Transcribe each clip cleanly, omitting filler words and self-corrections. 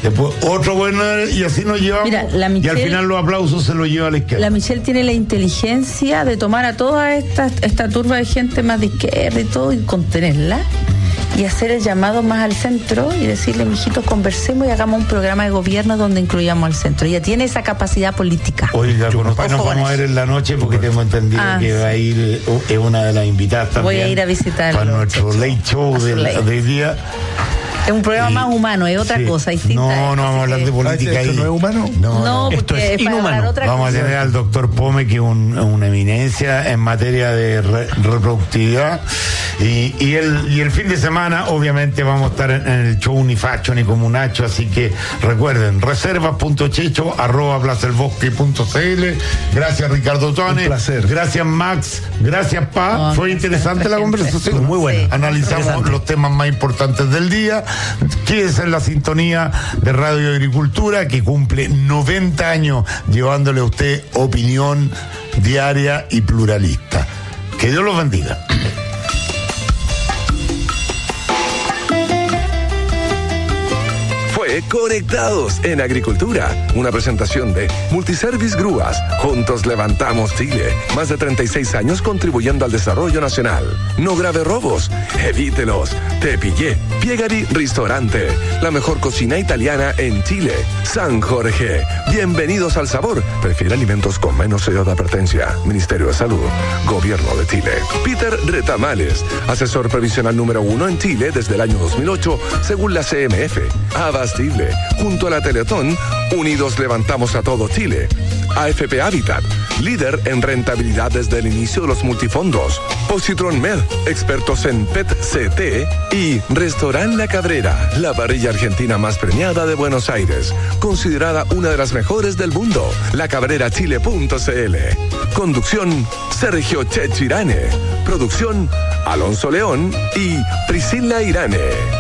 Después otro bueno, y así nos llevamos. Mira, la Michelle, y al final los aplausos se los lleva a la izquierda. La Michelle tiene la inteligencia de tomar a toda esta turba de gente más de izquierda y todo, y contenerla, y hacer el llamado más al centro y decirle, mijitos, conversemos y hagamos un programa de gobierno donde incluyamos al centro. Ella tiene esa capacidad política. Oiga, nos vamos a ver en la noche porque tengo entendido que va a ir, es una de las invitadas también. Voy a ir a visitarlo. Para nuestro late show del día. Es un programa más humano, es otra cosa distinta. No vamos a hablar de política ahí. ¿Esto no es humano? No, esto porque es inhumano. Vamos a tener al doctor Pome, que es una eminencia en materia de reproductividad. Y el fin de semana, obviamente, vamos a estar en el show Ni Facho ni Comunacho. Así que recuerden, reservas.checho@plazaelbosque.cl. Gracias, Ricardo Tone. Un placer. Gracias, Max. Gracias, Pa. Fue interesante la conversación. Muy buena. Analizamos los temas más importantes del día. Quédese en la sintonía de Radio Agricultura, que cumple 90 años llevándole a usted opinión diaria y pluralista. Que Dios los bendiga. Conectados en Agricultura, una presentación de Multiservice Grúas. Juntos levantamos Chile. Más de 36 años contribuyendo al desarrollo nacional. No grave robos, evítelos. Te pillé. Piegari Ristorante, la mejor cocina italiana en Chile. San Jorge, bienvenidos al sabor. Prefiere alimentos con menos sello de advertencia. Ministerio de Salud, Gobierno de Chile. Peter Retamales, asesor previsional número 1 en Chile desde el año 2008, según la CMF. Abastible, junto a la Teletón, unidos levantamos a todo Chile. AFP Habitat, líder en rentabilidad desde el inicio de los multifondos. Positron Med, expertos en PET-CT. Y Restaurant La Cabrera, la parrilla argentina más premiada de Buenos Aires, considerada una de las mejores del mundo. lacabrerachile.cl. Conducción, Sergio Chechirane. Producción, Alonso León y Priscila Irane.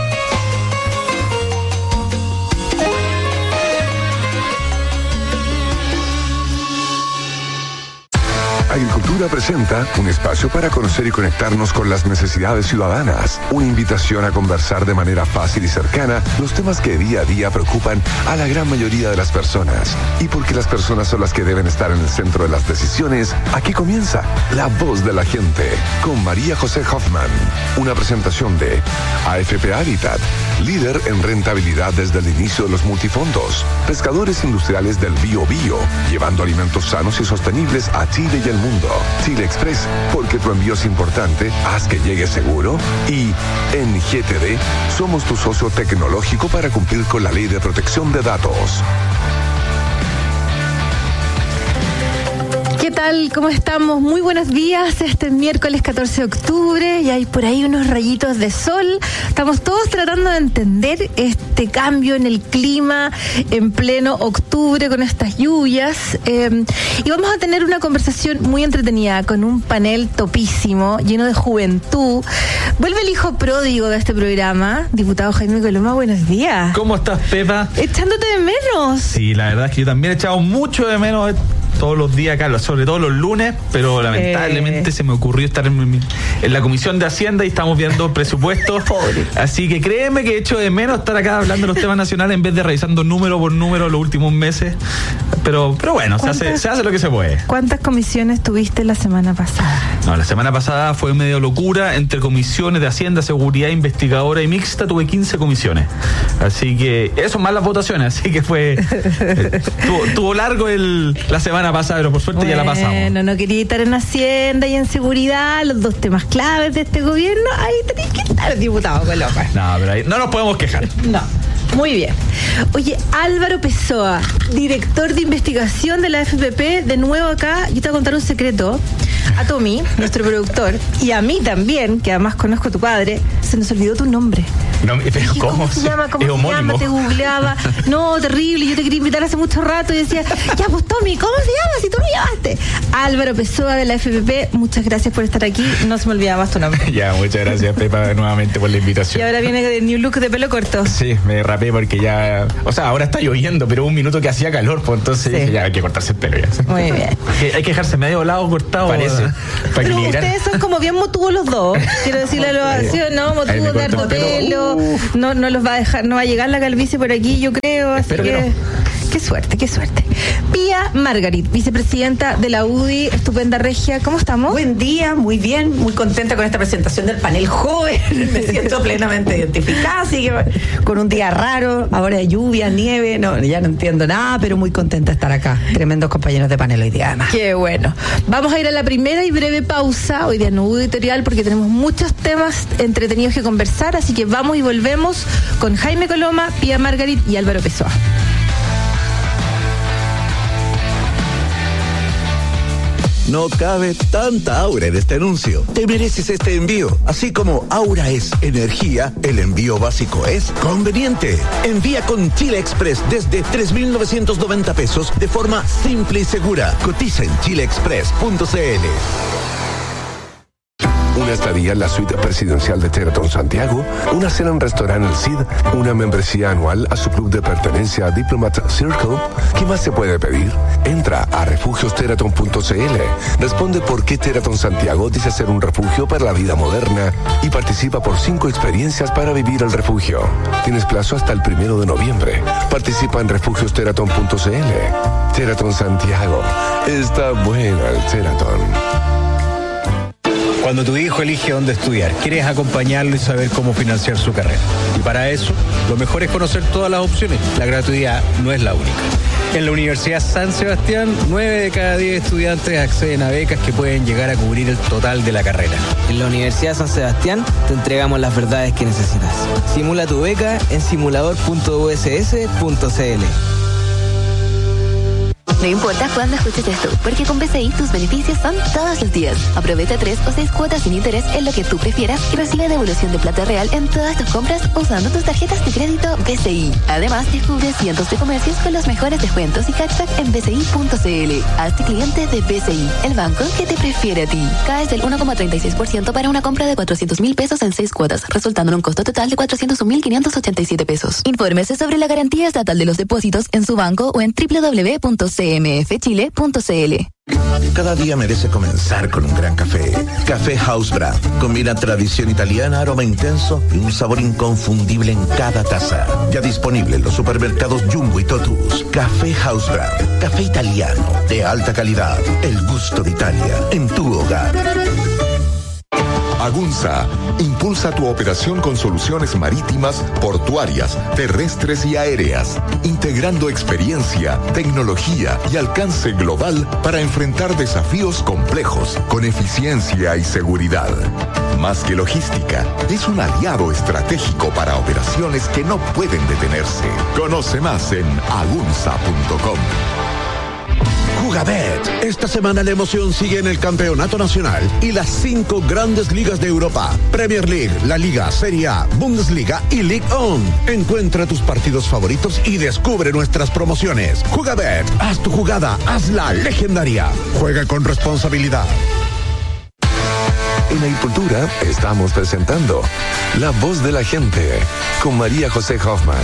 Agricultura presenta un espacio para conocer y conectarnos con las necesidades ciudadanas. Una invitación a conversar de manera fácil y cercana los temas que día a día preocupan a la gran mayoría de las personas. Y porque las personas son las que deben estar en el centro de las decisiones, aquí comienza La Voz de la Gente con María José Hoffman. Una presentación de AFP Habitat, líder en rentabilidad desde el inicio de los multifondos. Pescadores industriales del Bío Bío, llevando alimentos sanos y sostenibles a Chile y el mundo. Chile Express, porque tu envío es importante, haz que llegue seguro. Y en GTD, somos tu socio tecnológico para cumplir con la ley de protección de datos. ¿Qué tal? ¿Cómo estamos? Muy buenos días. Este miércoles 14 de octubre y hay por ahí unos rayitos de sol. Estamos todos tratando de entender este cambio en el clima en pleno octubre con estas lluvias. Y vamos a tener una conversación muy entretenida con un panel topísimo, lleno de juventud. Vuelve el hijo pródigo de este programa, diputado Jaime Coloma. Buenos días. ¿Cómo estás, Pepa? Echándote de menos. Sí, la verdad es que yo también he echado mucho de menos todos los días acá, sobre todo los lunes, pero lamentablemente se me ocurrió estar en la Comisión de Hacienda y estamos viendo presupuestos. Así que créeme que echo de menos estar acá hablando de los temas nacionales en vez de revisando número por número los últimos meses. Pero bueno, se hace lo que se puede. ¿Cuántas comisiones tuviste la semana pasada? No, la semana pasada fue medio locura. Entre comisiones de Hacienda, Seguridad, Investigadora y Mixta tuve 15 comisiones. Así que eso más las votaciones. Así que fue tuvo largo la semana pasada, pero por suerte ya la pasamos. Bueno, no quería estar en Hacienda y en Seguridad, los dos temas claves de este gobierno. Ahí tenéis que estar, diputado Coloma. No, pero ahí no nos podemos quejar. No. Muy bien. Oye, Álvaro Pessoa, director de investigación de la FPP, de nuevo acá. Yo te voy a contar un secreto. A Tommy, nuestro productor, y a mí también, que además conozco a tu padre, se nos olvidó tu nombre. No, pero ¿Cómo se llama? ¿Cómo se llama? Te googleaba. No, terrible. Yo te quería invitar hace mucho rato y decía, ya pues Tommy, ¿cómo se llama? Si tú me llamaste. Álvaro Pessoa de la FPP, muchas gracias por estar aquí. No se me olvidaba más tu nombre. Ya, muchas gracias, Pepa, nuevamente por la invitación. Y ahora viene de New Look de pelo corto. Sí, me rapé porque ya... O sea, ahora está lloviendo, pero un minuto que hacía calor, pues entonces dije, ya hay que cortarse el pelo ya. Muy bien. Hay que dejarse medio lado cortado. Parece. Pero ustedes son como bien motudos los dos. Quiero decirle a los así, ¿no? Motudos de harto pelo. pronto no los va a dejar, no va a llegar la calvicie por aquí, yo creo. Espero así que no. Qué suerte, qué suerte. Pía Margarit, vicepresidenta de la UDI, estupenda regia, ¿cómo estamos? Buen día, muy bien, muy contenta con esta presentación del panel joven, me siento plenamente identificada, así que con un día raro, ahora de lluvia, nieve, ya no entiendo nada, pero muy contenta de estar acá, tremendos compañeros de panel hoy día además. Qué bueno. Vamos a ir a la primera y breve pausa, hoy día no hubo editorial porque tenemos muchos temas entretenidos que conversar, así que vamos y volvemos con Jaime Coloma, Pía Margarit y Álvaro Pessoa. No cabe tanta aura en este anuncio. Te mereces este envío. Así como Aura es energía, el envío básico es conveniente. Envía con Chile Express desde 3,990 pesos de forma simple y segura. Cotiza en chileexpress.cl. Una estadía en la suite presidencial de Sheraton Santiago, una cena en restaurante El Cid, una membresía anual a su club de pertenencia a Diplomat Circle. ¿Qué más se puede pedir? Entra a refugiossheraton.cl, responde por qué Sheraton Santiago dice ser un refugio para la vida moderna y participa por 5 experiencias para vivir el refugio. Tienes plazo hasta el 1 de noviembre. Participa en refugiossheraton.cl. Sheraton Santiago. Está bueno el Sheraton. Cuando tu hijo elige dónde estudiar, quieres acompañarlo y saber cómo financiar su carrera. Y para eso, lo mejor es conocer todas las opciones. La gratuidad no es la única. En la Universidad San Sebastián, 9 de cada 10 estudiantes acceden a becas que pueden llegar a cubrir el total de la carrera. En la Universidad San Sebastián te entregamos las verdades que necesitas. Simula tu beca en simulador.uss.cl. No importa cuándo escuches esto, porque con BCI tus beneficios son todos los días. Aprovecha 3 o 6 cuotas sin interés en lo que tú prefieras y recibe devolución de plata real en todas tus compras usando tus tarjetas de crédito BCI. Además, descubre cientos de comercios con los mejores descuentos y cashback en bci.cl. Hazte cliente de BCI, el banco que te prefiere a ti. Caes del 1,36% para una compra de 400,000 pesos en 6 cuotas, resultando en un costo total de 401,587 pesos. Infórmese sobre la garantía estatal de los depósitos en su banco o en www.cmfchile.cl. Cada día merece comenzar con un gran café. Café House Brand. Combina tradición italiana, aroma intenso y un sabor inconfundible en cada taza. Ya disponible en los supermercados Jumbo y Totus. Café House Brand. Café italiano de alta calidad. El gusto de Italia en tu hogar. Agunza impulsa tu operación con soluciones marítimas, portuarias, terrestres y aéreas, integrando experiencia, tecnología y alcance global para enfrentar desafíos complejos con eficiencia y seguridad. Más que logística, es un aliado estratégico para operaciones que no pueden detenerse. Conoce más en agunza.com. Jugabet. Esta semana la emoción sigue en el Campeonato Nacional y las 5 grandes ligas de Europa: Premier League, La Liga, Serie A, Bundesliga y Ligue 1. Encuentra tus partidos favoritos y descubre nuestras promociones. Jugabet. Haz tu jugada, hazla legendaria. Juega con responsabilidad. En Agricultura estamos presentando La Voz de la Gente con María José Hoffman.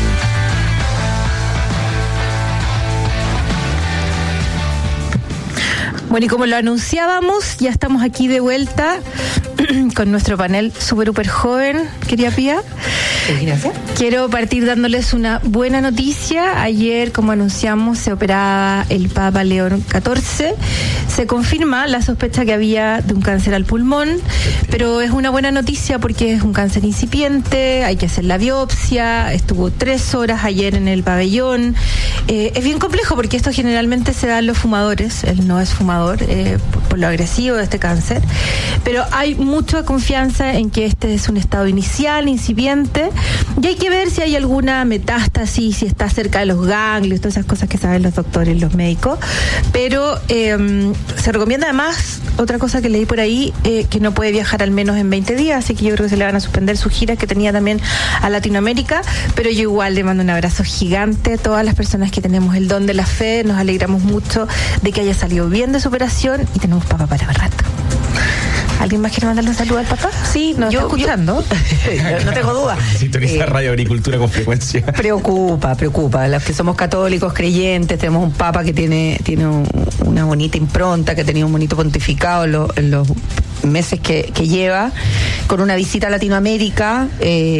Bueno, y como lo anunciábamos, ya estamos aquí de vuelta con nuestro panel súper joven, querida Pía. Gracias. Quiero partir dándoles una buena noticia. Ayer, como anunciamos, se operaba el Papa León XIV. Se confirma la sospecha que había de un cáncer al pulmón, pero es una buena noticia porque es un cáncer incipiente, hay que hacer la biopsia, estuvo 3 horas ayer en el pabellón. Es bien complejo porque esto generalmente se da en los fumadores, él no es fumador, por lo agresivo de este cáncer, pero hay mucha confianza en que este es un estado inicial, incipiente, y hay que ver si hay alguna metástasis, si está cerca de los ganglios, todas esas cosas que saben los doctores, los médicos, pero se recomienda además, otra cosa que leí por ahí, que no puede viajar al menos en 20 días, así que yo creo que se le van a suspender sus giras que tenía también a Latinoamérica, pero yo igual le mando un abrazo gigante a todas las personas que tenemos el don de la fe, nos alegramos mucho de que haya salido bien de su operación y tenemos papá para el rato. ¿Alguien más quiere mandarle un saludo al papá? Sí, nos está escuchando. No tengo duda. Sintoniza Radio Agricultura con frecuencia. Preocupa. Los que somos católicos, creyentes, tenemos un papa que tiene una bonita impronta, que ha tenido un bonito pontificado en los meses que lleva, con una visita a Latinoamérica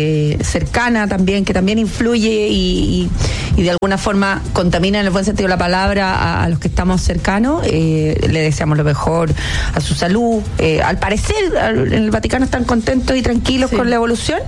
cercana también, que también influye y de alguna forma contamina en el buen sentido de la palabra a los que estamos cercanos. Le deseamos lo mejor a su salud. Al parecer en el Vaticano están contentos y tranquilos con la evolución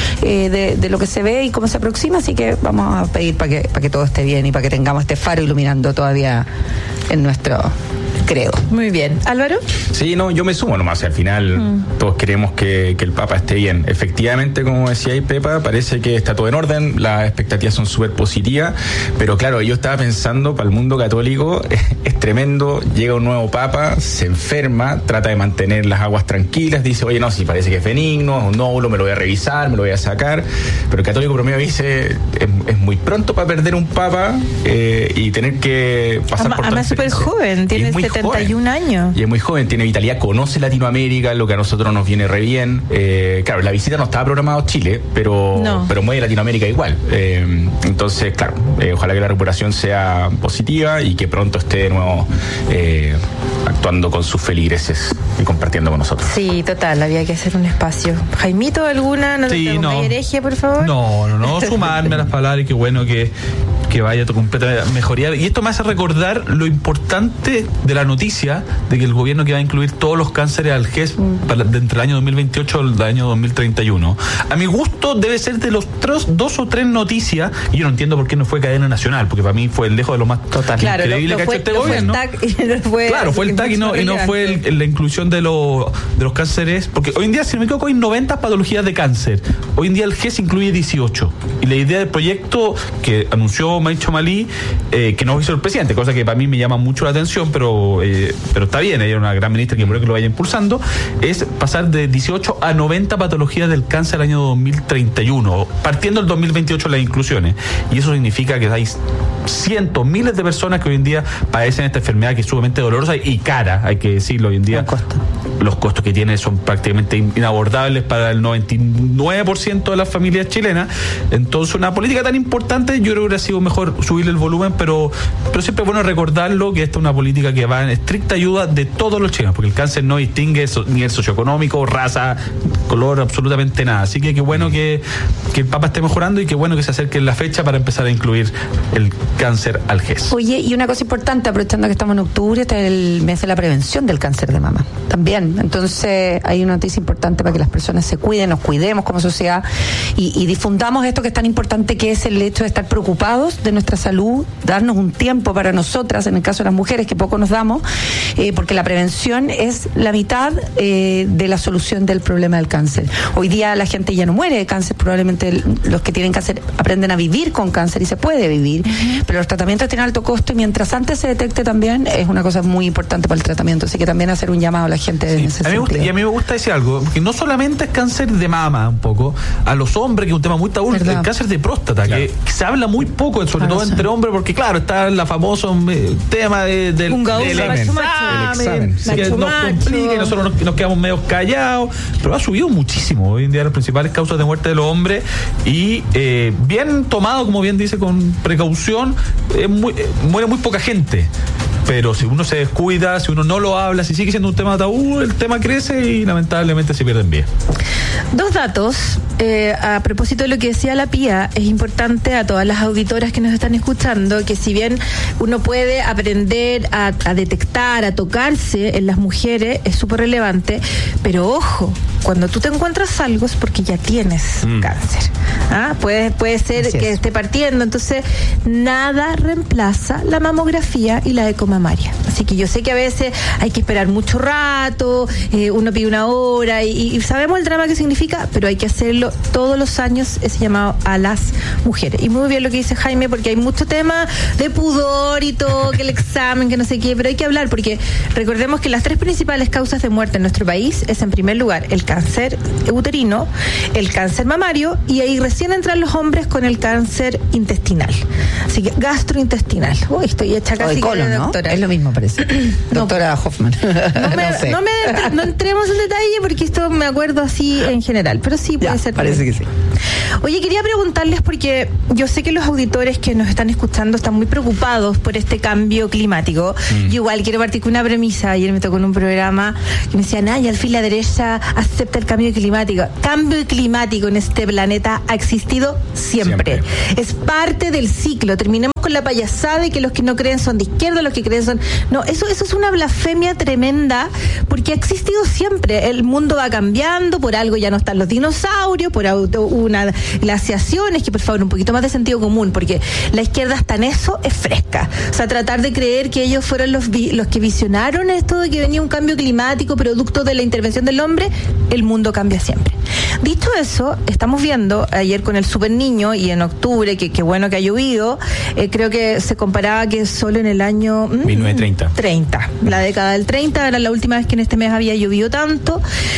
de lo que se ve y cómo se aproxima, así que vamos a pedir para que todo esté bien y para que tengamos este faro iluminando todavía en nuestro credo. Muy bien. ¿Álvaro? Sí, no, yo me sumo nomás. Al final todos queremos que el Papa esté bien. Efectivamente, como decía Pepa, parece que está todo en orden, las expectativas son súper positivas, pero claro, yo estaba pensando, para el mundo católico es tremendo, llega un nuevo Papa, se enferma, trata de mantener las aguas tranquilas, dice, oye, no, si parece que es benigno, es un nódulo, me lo voy a revisar, me lo voy a sacar, pero el católico promedio dice, es muy pronto para perder un Papa y tener que pasar por además súper joven, tiene 71 años. Y es muy joven, tiene vitalidad, conoce Latinoamérica, lo que a nosotros nos viene re bien. Claro, la visita no estaba programada a Chile, pero mueve Latinoamérica igual. Entonces, claro, ojalá que la recuperación sea positiva y que pronto esté de nuevo actuando con sus feligreses y compartiendo con nosotros. Sí, total, había que hacer un espacio. Jaimito, ¿alguna? ¿No hereje, por favor? No, sumarme a las palabras y qué bueno que vaya a completa mejoría. Y esto me hace recordar lo importante de la noticia de que el gobierno que va a incluir todos los cánceres al GES entre el año 2028 y el año 2031. A mi gusto debe ser de los 2 o 3 noticias, y yo no entiendo por qué no fue cadena nacional, porque para mí fue el lejos de lo más increíble que ha hecho este gobierno. Fue el TAC y no fue la inclusión de los cánceres, porque hoy en día, si no me equivoco, hay 90 patologías de cáncer. Hoy en día el GES incluye 18. Y la idea del proyecto que anunció Maicho Malí, que no hizo el presidente, cosa que para mí me llama mucho la atención, pero está bien, ella es una gran ministra que lo vaya impulsando, es pasar de 18 a 90 patologías del cáncer al año 2031, partiendo del 2028 las inclusiones. Y eso significa que hay cientos, miles de personas que hoy en día padecen esta enfermedad que es sumamente dolorosa y cara, hay que decirlo hoy en día. Los costos que tiene son prácticamente inabordables para el 99% de las familias chilenas. Entonces, una política tan importante, yo creo que hubiera sido mejor subirle el volumen, pero siempre es bueno recordarlo, que esta es una política que va en estricta ayuda de todos los chilenos, porque el cáncer no distingue nivel socioeconómico, raza, color, absolutamente nada. Así que qué bueno que el Papa esté mejorando y qué bueno que se acerque la fecha para empezar a incluir el cáncer al GES. Oye, y una cosa importante, aprovechando que estamos en octubre, este es el mes de la prevención del cáncer de mama. También, entonces hay una noticia importante para que las personas se cuiden, nos cuidemos como sociedad y difundamos esto que es tan importante, que es el hecho de estar preocupados de nuestra salud, darnos un tiempo para nosotras, en el caso de las mujeres, que poco nos damos, porque la prevención es la mitad de la solución del problema del cáncer. Hoy día la gente ya no muere de cáncer, probablemente los que tienen cáncer aprenden a vivir con cáncer y se puede vivir, pero los tratamientos tienen alto costo y mientras antes se detecte también es una cosa muy importante para el tratamiento, así que también hacer un llamado a la gente en ese sentido. Y a mí me gusta decir algo, porque no solamente es cáncer de mama, un poco, a los hombres, que es un tema muy tabú, el cáncer de próstata, que se habla muy poco, sobre todo entre hombres, porque claro, está la famoso tema del examen, que nos complica y nosotros nos quedamos medio callados, pero ha subido muchísimo hoy en día las principales causas de muerte de los hombres y bien tomado, como bien dice, con precaución, muere muy poca gente. Pero si uno se descuida, si uno no lo habla, si sigue siendo un tema tabú, el tema crece y lamentablemente se pierden bien. 2 datos. A propósito de lo que decía la Pía, es importante a todas las auditoras que nos están escuchando que si bien uno puede aprender a detectar, a tocarse en las mujeres, es súper relevante, pero ojo, cuando tú te encuentras algo es porque ya tienes cáncer. Puede ser que esté partiendo, entonces nada reemplaza la mamografía y la ecomamaria. Así que yo sé que a veces hay que esperar mucho rato, uno pide una hora y sabemos el drama que significa, pero hay que hacerlo todos los años, ese llamado a las mujeres. Y muy bien lo que dice Jaime, porque hay mucho tema de pudor y todo, que el examen, que no sé qué, pero hay que hablar, porque recordemos que las 3 principales causas de muerte en nuestro país es, en primer lugar, el cáncer uterino, el cáncer mamario, y ahí recién entran los hombres con el cáncer intestinal. Así que gastrointestinal. Uy, estoy hecha casi colon, ¿no? doctora. Es lo mismo, parece. Doctora Hoffman. No entremos en detalle porque esto me acuerdo así en general, pero sí puede ser. Parece que sí. Oye, quería preguntarles porque yo sé que los auditores que nos están escuchando están muy preocupados por este cambio climático. Yo igual quiero partir con una premisa. Ayer me tocó en un programa que me decían, al fin la derecha acepta el cambio climático. Cambio climático en este planeta ha existido siempre. Es parte del ciclo. Terminemos con la payasada de que los que no creen son de izquierda, los que creen son... No, eso es una blasfemia tremenda porque ha existido siempre. El mundo va cambiando, por algo ya no están los dinosaurios, por una glaciaciones, que por favor un poquito más de sentido común, porque la izquierda hasta en eso es fresca. O sea, tratar de creer que ellos fueron los que visionaron esto de que venía un cambio climático producto de la intervención del hombre, el mundo cambia siempre. Dicho eso, estamos viendo ayer con el Super Niño y en octubre, que bueno que ha llovido, creo que se comparaba que solo en el año 1930, la década del 30 era la última vez que en este mes había llovido tanto.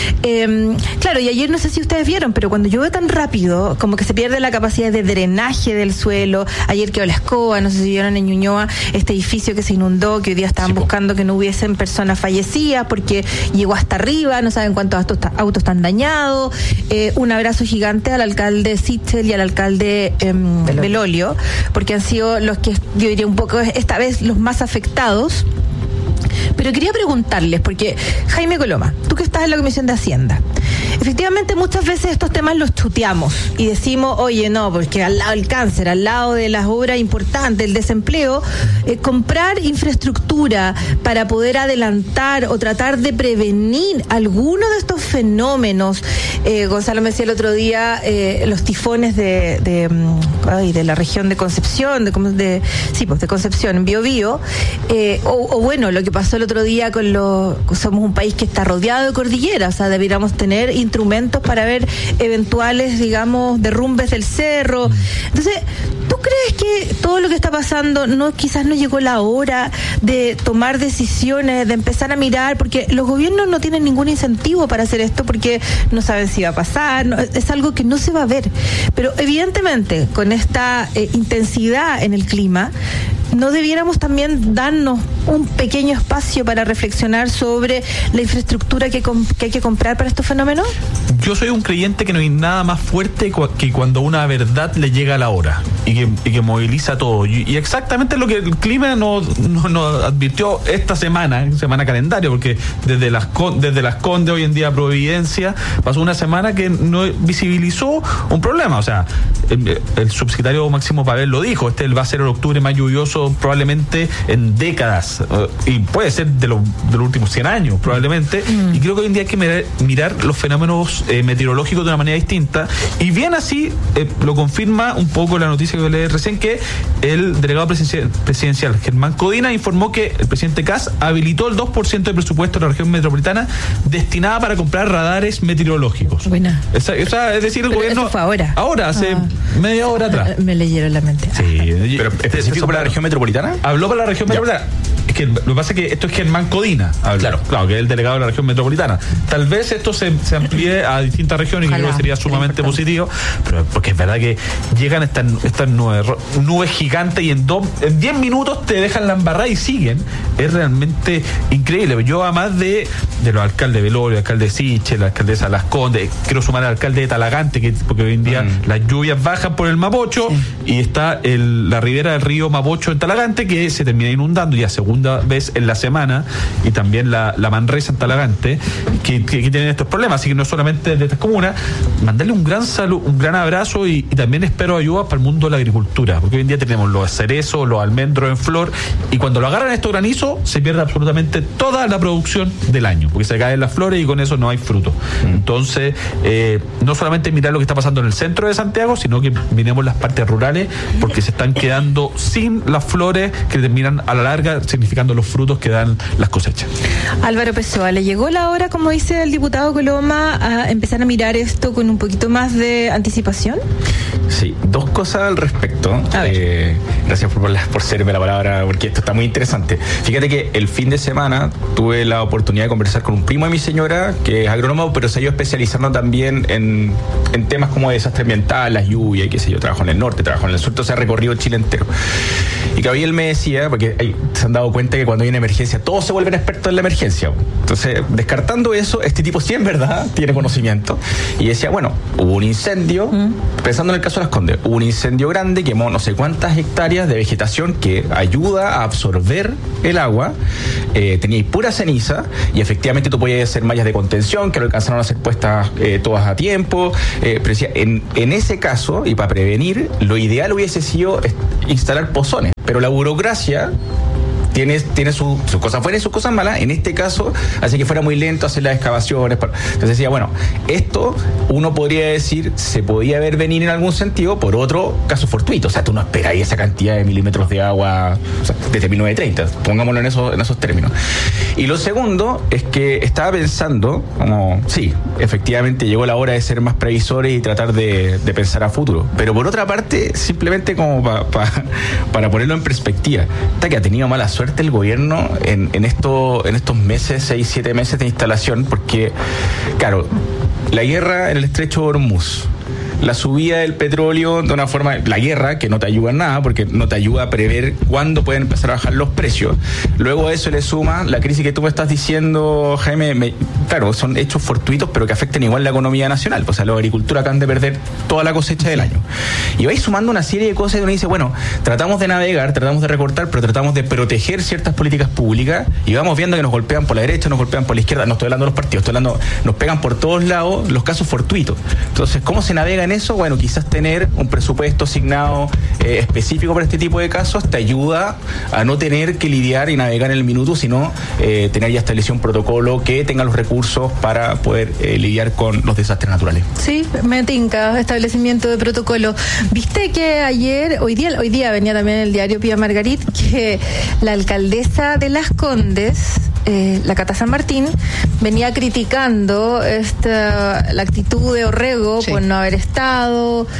Claro, y ayer no sé si ustedes vieron, pero cuando llueve tan rápido, como que se pierde la capacidad de drenaje del suelo. Ayer quedó la escoba, no sé si vieron en Ñuñoa este edificio que se inundó, que hoy día estaban buscando que no hubiesen personas fallecidas porque llegó hasta arriba, no saben cuántos autos están dañados. Un abrazo gigante al alcalde Sichel y al alcalde Belolio, porque han sido los que yo diría un poco esta vez los más afectados. Pero quería preguntarles, porque Jaime Coloma, tú que estás en la Comisión de Hacienda, efectivamente muchas veces estos temas los chuteamos y decimos, oye, no, porque al lado del cáncer, al lado de las obras importantes, el desempleo, comprar infraestructura para poder adelantar o tratar de prevenir algunos de estos fenómenos. Gonzalo me decía el otro día, los tifones de la región de Concepción, de Concepción, en Biobío, o bueno, lo que pasó el otro día somos un país que está rodeado de cordilleras, o sea, debiéramos tener instrumentos para ver eventuales, digamos, derrumbes del cerro. Entonces, ¿tú crees que todo lo que está pasando quizás no llegó la hora de tomar decisiones, de empezar a mirar? Porque los gobiernos no tienen ningún incentivo para hacer esto porque no saben si va a pasar, es algo que no se va a ver. Pero evidentemente, con esta intensidad en el clima, ¿no debiéramos también darnos un pequeño espacio para reflexionar sobre la infraestructura que hay que comprar para estos fenómenos? Yo soy un creyente que no hay nada más fuerte que cuando una verdad le llega a la hora y que moviliza todo. Y exactamente lo que el clima nos advirtió esta semana calendario, porque desde las Condes, hoy en día Providencia, pasó una semana que no visibilizó un problema. O sea, el subsecretario Máximo Pavel lo dijo, va a ser el octubre más lluvioso probablemente en décadas, y puede ser de los últimos 100 años probablemente, y creo que hoy en día hay que mirar los fenómenos meteorológicos de una manera distinta, y bien así lo confirma un poco la noticia que leí recién, que el delegado presidencial Germán Codina informó que el presidente Kast habilitó el 2% del presupuesto de la región metropolitana destinada para comprar radares meteorológicos. Buena. Es decir, el gobierno... Eso fue ahora, hace media hora atrás. Me leyeron la mente. Sí. Pero específico para la región metropolitana. Habló para la región metropolitana. Es que lo que pasa es que esto es Germán Codina. Claro, que es el delegado de la región metropolitana. Tal vez esto se amplíe a distintas regiones, y creo que sería sumamente positivo, pero porque es verdad que llegan estas nubes gigantes y en 10 minutos te dejan la embarrada y siguen. Es realmente increíble. Yo, además de los alcaldes de Belolio, alcalde de Sichel, la alcaldesa de Las Condes, quiero sumar al alcalde de Talagante, porque hoy en día las lluvias bajan por el Mapocho, y está la ribera del río Mapocho en Talagante, que se termina inundando ya segunda vez en la semana, y también la Manresa en Talagante, que tienen estos problemas. Así que no solamente de estas comunas, mandarle un gran saludo, un gran abrazo, y también espero ayuda para el mundo de la agricultura, porque hoy en día tenemos los cerezos, los almendros en flor, y cuando lo agarran estos granizos se pierde absolutamente toda la producción del año, porque se caen las flores y con eso no hay fruto. Entonces, no solamente mirar lo que está pasando en el centro de Santiago, sino que miremos las partes rurales, porque se están quedando sin las flores que terminan a la larga significando los frutos que dan las cosechas. Álvaro Pessoa, ¿le llegó la hora, como dice el diputado Coloma, a empezar a mirar esto con un poquito más de anticipación? Sí, dos cosas al respecto. Gracias por cederme la palabra, porque esto está muy interesante. Fíjate que el fin de semana tuve la oportunidad de conversar con un primo de mi señora, que es agrónomo, pero se ha ido especializando también en temas como desastre ambiental, las lluvias, y qué sé yo. Trabajo en el norte, trabajo en el sur, se ha recorrido Chile entero. Y claro, y él me decía, porque se han dado cuenta que cuando hay una emergencia, todos se vuelven expertos en la emergencia. Entonces, descartando eso, este tipo sí en verdad tiene conocimiento. Y decía, bueno, hubo un incendio, pensando en el caso de Las Condes, hubo un incendio grande, quemó no sé cuántas hectáreas de vegetación que ayuda a absorber el agua, tenía pura ceniza, y efectivamente tú podías hacer mallas de contención que no alcanzaron a ser puestas todas a tiempo, pero decía, en ese caso, y para prevenir, lo ideal hubiese sido instalar pozones, pero la burocracia tiene sus cosas buenas y sus cosas malas. En este caso, así que fuera muy lento hacer las excavaciones. Entonces decía, bueno, esto uno podría decir se podía ver venir en algún sentido por otro caso fortuito. O sea, tú no esperas esa cantidad de milímetros de agua, o sea, desde 1930, pongámoslo en esos términos. Y lo segundo es que estaba pensando, como, sí, efectivamente llegó la hora de ser más previsores y tratar de pensar a futuro. Pero por otra parte, simplemente como para ponerlo en perspectiva, hasta que ha tenido mala suerte el gobierno en estos meses, 6-7 meses de instalación, porque, claro, la guerra en el estrecho de Hormuz, la subida del petróleo de una forma, la guerra, que no te ayuda en nada, porque no te ayuda a prever cuándo pueden empezar a bajar los precios. Luego a eso le suma la crisis que tú me estás diciendo, Jaime, claro, son hechos fortuitos, pero que afectan igual la economía nacional. O sea, los agricultores acaban de perder toda la cosecha del año. Y vais sumando una serie de cosas y uno dice, bueno, tratamos de navegar, tratamos de recortar, pero tratamos de proteger ciertas políticas públicas, y vamos viendo que nos golpean por la derecha, nos golpean por la izquierda. No estoy hablando de los partidos, estoy hablando, nos pegan por todos lados los casos fortuitos. Entonces, ¿cómo se navega en eso? Bueno, quizás tener un presupuesto asignado específico para este tipo de casos te ayuda a no tener que lidiar y navegar en el minuto, sino tener ya establecido un protocolo que tenga los recursos para poder lidiar con los desastres naturales. Sí, me tinca, establecimiento de protocolo. Viste que hoy día venía también en el diario Pía Margarit, que la alcaldesa de Las Condes, la Cata San Martín, venía criticando la actitud de Orrego, sí, por no haber estado,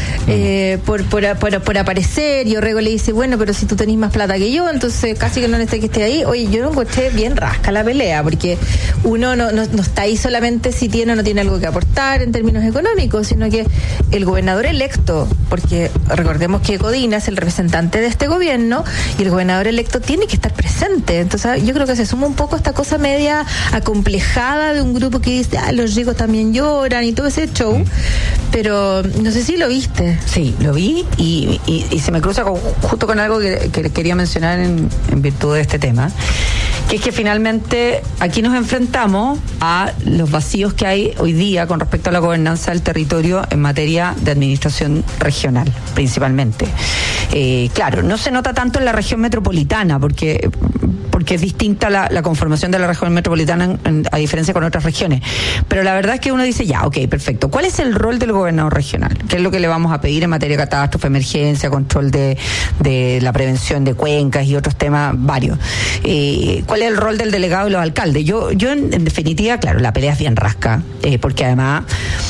por aparecer, y Orrego le dice, bueno, pero si tú tenés más plata que yo, entonces casi que no necesitas que esté ahí. Oye, yo no encontré bien rasca la pelea, porque uno no está ahí solamente si tiene o no tiene algo que aportar en términos económicos, sino que el gobernador electo, porque recordemos que Codina es el representante de este gobierno, y el gobernador electo tiene que estar presente. Entonces yo creo que se suma un poco esta cosa media acomplejada de un grupo que dice, los ricos también lloran y todo ese show, pero no sé si lo viste. Sí, lo vi y se me cruza justo con algo que quería mencionar en virtud de este tema, que es que finalmente aquí nos enfrentamos a los vacíos que hay hoy día con respecto a la gobernanza del territorio en materia de administración regional, principalmente. Claro, no se nota tanto en la región metropolitana, porque es distinta la conformación de la región metropolitana a diferencia con otras regiones. Pero la verdad es que uno dice, ya, ok, perfecto. ¿Cuál es el rol del gobernador regional? ¿Qué es lo que le vamos a pedir en materia de catástrofe, emergencia, control de la prevención de cuencas y otros temas varios? ¿Cuál es el rol del delegado y los alcaldes? Yo en definitiva, claro, la pelea es bien rasca, porque además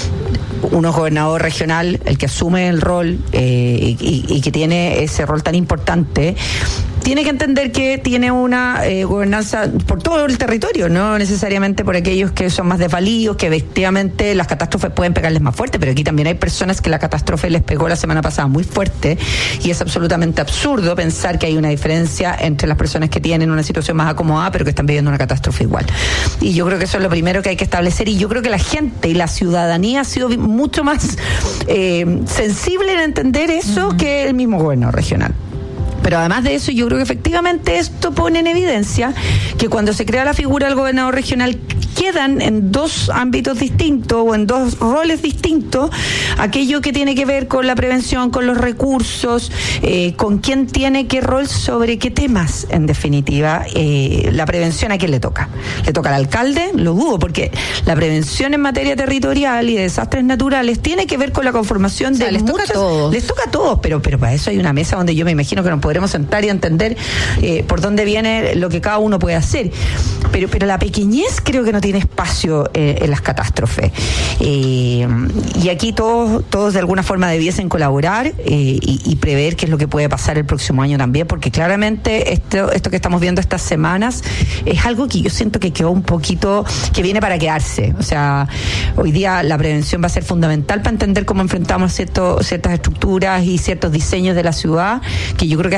uno es gobernador regional, el que asume el rol y que tiene ese rol tan importante, tiene que entender que tiene una gobernanza por todo el territorio, no necesariamente por aquellos que son más desvalidos, que efectivamente las catástrofes pueden pegarles más fuerte, pero aquí también hay personas que la catástrofe les pegó la semana pasada muy fuerte, y es absolutamente absurdo pensar que hay una diferencia entre las personas que tienen una situación más acomodada pero que están viviendo una catástrofe igual. Y yo creo que eso es lo primero que hay que establecer, y yo creo que la gente y la ciudadanía ha sido mucho más sensible en entender eso que el mismo gobernador regional. Pero además de eso, yo creo que efectivamente esto pone en evidencia que cuando se crea la figura del gobernador regional quedan en dos ámbitos distintos o en dos roles distintos aquello que tiene que ver con la prevención, con los recursos, con quién tiene qué rol sobre qué temas, en definitiva. La prevención, ¿a quién le toca? ¿Le toca al alcalde? Lo dudo, porque la prevención en materia territorial y de desastres naturales tiene que ver con la conformación de les toca a todos. Les toca a todos, pero para eso hay una mesa donde yo me imagino que nos podremos sentar y entender por dónde viene lo que cada uno puede hacer. Pero la pequeñez creo que no tiene espacio en las catástrofes. Y aquí todos de alguna forma debiesen colaborar y prever qué es lo que puede pasar el próximo año también, porque claramente esto que estamos viendo estas semanas es algo que yo siento que quedó un poquito, que viene para quedarse. O sea, hoy día la prevención va a ser fundamental para entender cómo enfrentamos ciertas estructuras y ciertos diseños de la ciudad, que yo creo que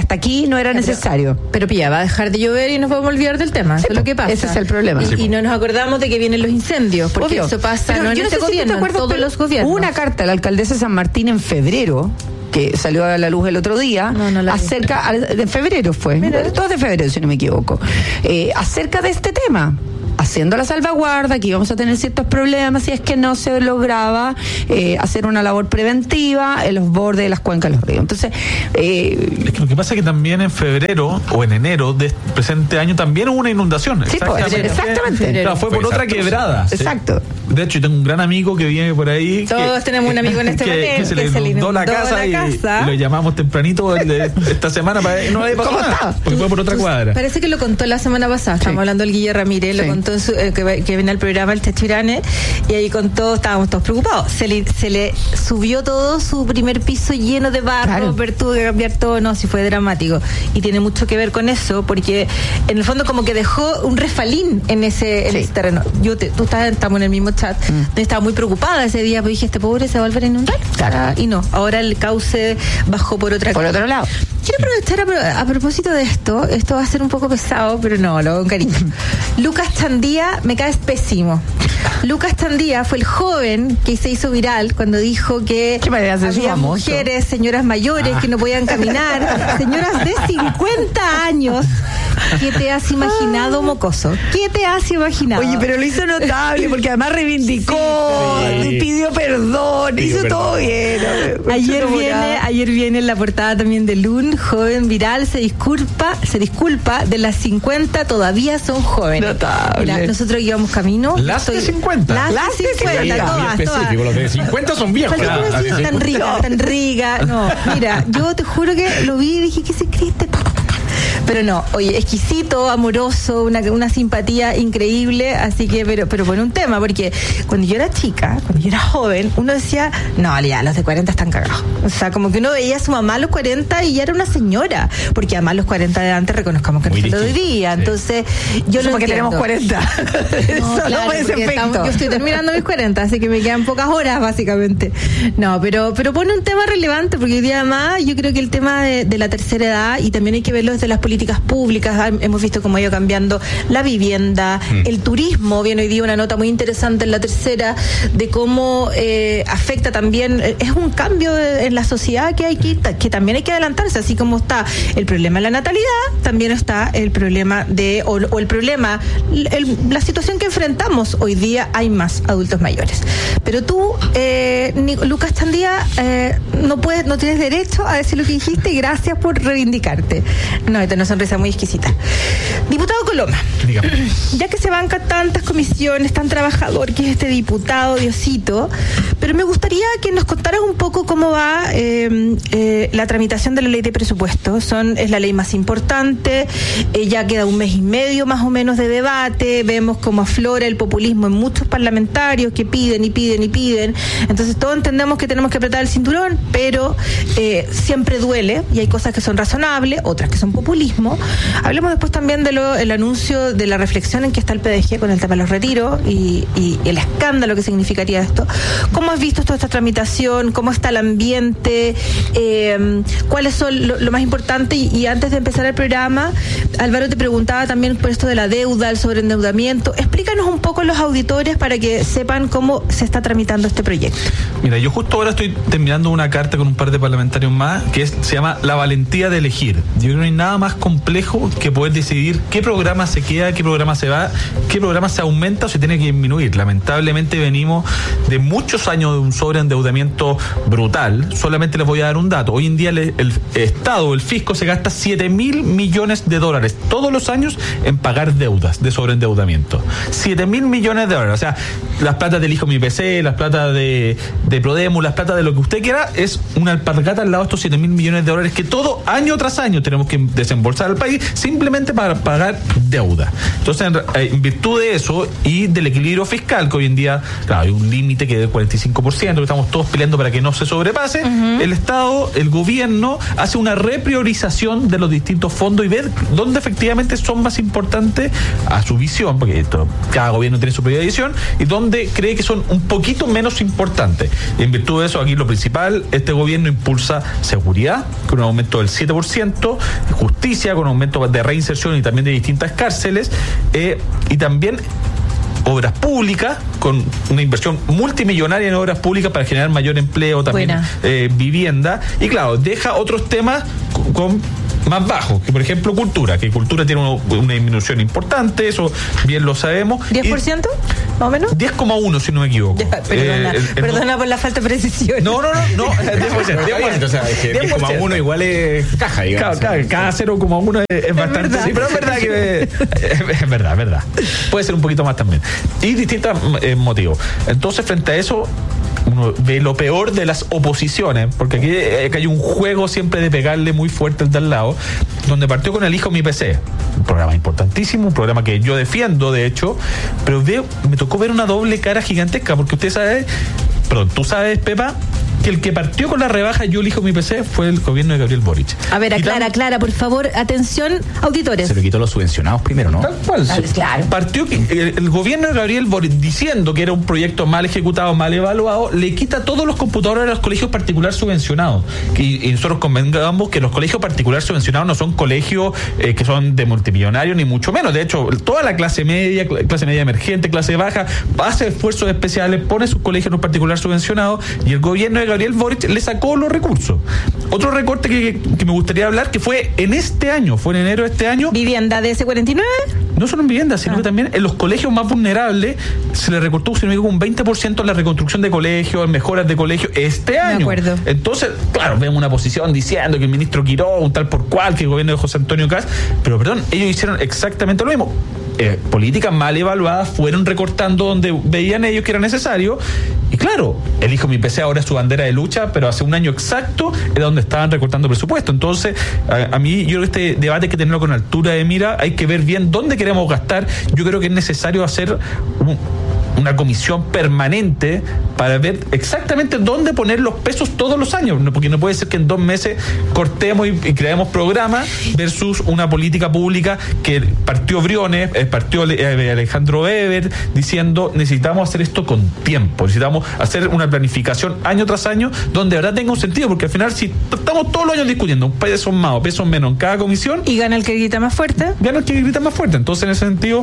hasta aquí no era necesario. Pero Pía, va a dejar de llover y nos vamos a olvidar del tema. Eso es lo que pasa. Ese es el problema. Y no nos acordamos de que vienen los incendios, porque eso pasa pero no en este gobierno, en todos los gobiernos. Hubo una carta a la alcaldesa de San Martín en febrero, que salió a la luz el otro día, de febrero fue, 2 de febrero si no me equivoco, acerca de este tema, haciendo la salvaguarda, que íbamos a tener ciertos problemas si es que no se lograba hacer una labor preventiva en los bordes de las cuencas de los ríos. Entonces, es que lo que pasa es que también en febrero o en enero de presente año también hubo una inundación. Sí, exactamente. Claro, fue por otra quebrada. Exacto. De hecho, yo tengo un gran amigo que vive por ahí. Todos tenemos un amigo en este momento que se le inundó la casa y lo llamamos tempranito esta semana para no le pasó nada, porque fue por otra cuadra. Parece que lo contó la semana pasada. Estamos hablando del Guillermo Ramírez, lo contó que viene al programa el Checho Irane, y ahí contó, estábamos todos preocupados. Se le subió todo su primer piso lleno de barro, tuvo que cambiar todo, no, sí fue dramático. Y tiene mucho que ver con eso, porque en el fondo como que dejó un refalín en ese terreno. Estamos en el mismo chat, estaba muy preocupada ese día, porque dije, este pobre se va a volver a inundar. Y no, ahora el cauce bajó por otro lado. Quiero aprovechar a propósito de esto va a ser un poco pesado, pero no, lo hago con cariño. Lucas Chandía me cae pésimo. Lucas Chandía fue el joven que se hizo viral cuando dijo que había mujeres, señoras mayores que no podían caminar, señoras de 50 años. ¿Qué te has imaginado, mocoso? ¿Qué te has imaginado? Oye, pero lo hizo notable, porque además reivindicó, pidió perdón, hizo todo bien. Ayer viene en la portada también de Lun, joven viral, se disculpa, de las 50 todavía son jóvenes. Notable. Mira, nosotros íbamos camino. Las de 50. Las de 50, todas. Los de 50 son viejos. Tan rica. No, mira, yo te juro que lo vi y dije, ¿qué se cree este? Pero no, oye, exquisito, amoroso, una simpatía increíble, así que, pero por un tema, porque cuando yo era chica, cuando yo era joven, uno decía, no, ya, los de 40 están cagados. O sea, como que uno veía a su mamá a los 40 y ya era una señora, porque además los 40 de antes reconozcamos que no se lo vivía, entonces yo no porque tenemos 40. No, claro, yo estoy terminando mis 40, así que me quedan pocas horas, básicamente. No, pero pone un tema relevante, porque hoy día además yo creo que el tema de la tercera edad, y también hay que verlo desde las políticas públicas, hemos visto cómo ha ido cambiando la vivienda, el turismo. Viene hoy día una nota muy interesante en La Tercera de cómo afecta también, es un cambio en la sociedad que también hay que adelantarse, así como está el problema de la natalidad, también está el problema la situación que enfrentamos hoy día, hay más adultos mayores. Pero tú, Lucas Chandía, no tienes derecho a decir lo que dijiste, y gracias por reivindicarte. No, esta es una sonrisa muy exquisita. Diputado Coloma, ya que se banca tantas comisiones, tan trabajador que es este diputado, Diosito, pero me gustaría que nos contaras un poco cómo va la tramitación de la ley de presupuestos. Es la ley más importante, ya queda un mes y medio más o menos de debate, vemos cómo aflora el populismo en muchos parlamentarios que piden y piden y piden, entonces todos entendemos que tenemos que apretar el cinturón, pero siempre duele, y hay cosas que son razonables, otras que son populismo. Hablemos después también del anuncio de la reflexión en que está el PDG con el tema de los retiros y el escándalo que significaría esto. ¿Cómo has visto toda esta tramitación? ¿Cómo está el ambiente? ¿Cuáles son lo más importante? Y antes de empezar el programa, Álvaro te preguntaba también por esto de la deuda, el sobreendeudamiento. Explícanos un poco los auditores para que sepan cómo se está tramitando este proyecto. Mira, yo justo ahora estoy terminando una carta con un par de parlamentarios más se llama La valentía de elegir. Yo creo que no hay nada más complejo que poder decidir qué programa se queda, qué programa se va, qué programa se aumenta o se tiene que disminuir. Lamentablemente venimos de muchos años de un sobreendeudamiento brutal. Solamente les voy a dar un dato. Hoy en día el Estado, el fisco, se gasta $7.000 millones todos los años en pagar deudas de sobreendeudamiento. $7.000 millones. O sea, las platas del hijo mi PC, las platas de Prodemu, las platas de lo que usted quiera, es una alpargata al lado de estos $7.000 millones que todo año tras año tenemos que desembolsar impulsar al país simplemente para pagar deuda. Entonces, en virtud de eso y del equilibrio fiscal, que hoy en día, claro, hay un límite que es del 45%, que estamos todos peleando para que no se sobrepase, el Estado, el gobierno, hace una repriorización de los distintos fondos y ver dónde efectivamente son más importantes a su visión, porque cada gobierno tiene su propia visión, y dónde cree que son un poquito menos importantes. Y en virtud de eso, aquí lo principal, este gobierno impulsa seguridad, con un aumento del 7%, justicia, con un aumento de reinserción y también de distintas cárceles, y también obras públicas, con una inversión multimillonaria en obras públicas para generar mayor empleo, también vivienda, y claro, deja otros temas con más bajos, que por ejemplo cultura, que cultura tiene una disminución importante, eso bien lo sabemos. ¿10%? ¿Más o menos? 10,1 si no me equivoco. Ya, perdona por la falta de precisión. No, 10%. O sea, es que 10,1 igual es caja, digamos. Cada 0,1 es bastante. Verdad. Sí, pero es verdad que es verdad. Puede ser un poquito más también. Y distintos motivos. Entonces, frente a eso, uno ve lo peor de las oposiciones, porque aquí hay un juego siempre de pegarle muy fuerte al de al lado, donde partió con Elijo mi PC, un programa importantísimo, un programa que yo defiendo de hecho, pero me tocó ver una doble cara gigantesca, porque tú sabes, Pepa, que el que partió con la rebaja Yo elijo mi PC fue el gobierno de Gabriel Boric. A ver, aclara, por favor, atención, auditores. Se lo quitó los subvencionados primero, ¿no? Tal cual. Claro. Partió el gobierno de Gabriel Boric, diciendo que era un proyecto mal ejecutado, mal evaluado, le quita todos los computadores a los colegios particulares subvencionados. Y nosotros convengamos que los colegios particulares subvencionados no son colegios que son de multimillonarios, ni mucho menos. De hecho, toda la clase media emergente, clase baja, hace esfuerzos especiales, pone sus colegios en particular subvencionados, y el gobierno de Gabriel Boric le sacó los recursos. Otro recorte que me gustaría hablar, que fue en este año, fue en enero de este año. ¿Vivienda de DS49? No solo en vivienda, sino que también en los colegios más vulnerables se le recortó, si no me equivoco, un 20% en la reconstrucción de colegios, en mejoras de colegios este año. De acuerdo. Entonces, claro, vemos una posición diciendo que el ministro Quiró, un tal por cual, que el gobierno de José Antonio Kast, pero perdón, ellos hicieron exactamente lo mismo. Políticas mal evaluadas, fueron recortando donde veían ellos que era necesario, y claro, Elijo mi PC ahora es su bandera de lucha, pero hace un año exacto era donde estaban recortando presupuesto. Entonces, a mí, yo creo que este debate hay que tenerlo con altura de mira, hay que ver bien dónde queremos gastar. Yo creo que es necesario hacer una comisión permanente para ver exactamente dónde poner los pesos todos los años, porque no puede ser que en 2 meses cortemos y creemos programas versus una política pública que partió Briones, partió Alejandro Weber diciendo necesitamos hacer esto con tiempo, necesitamos hacer una planificación año tras año donde de verdad tenga un sentido, porque al final si estamos todos los años discutiendo pesos más o pesos menos en cada comisión, y gana el que grita más fuerte. Entonces en ese sentido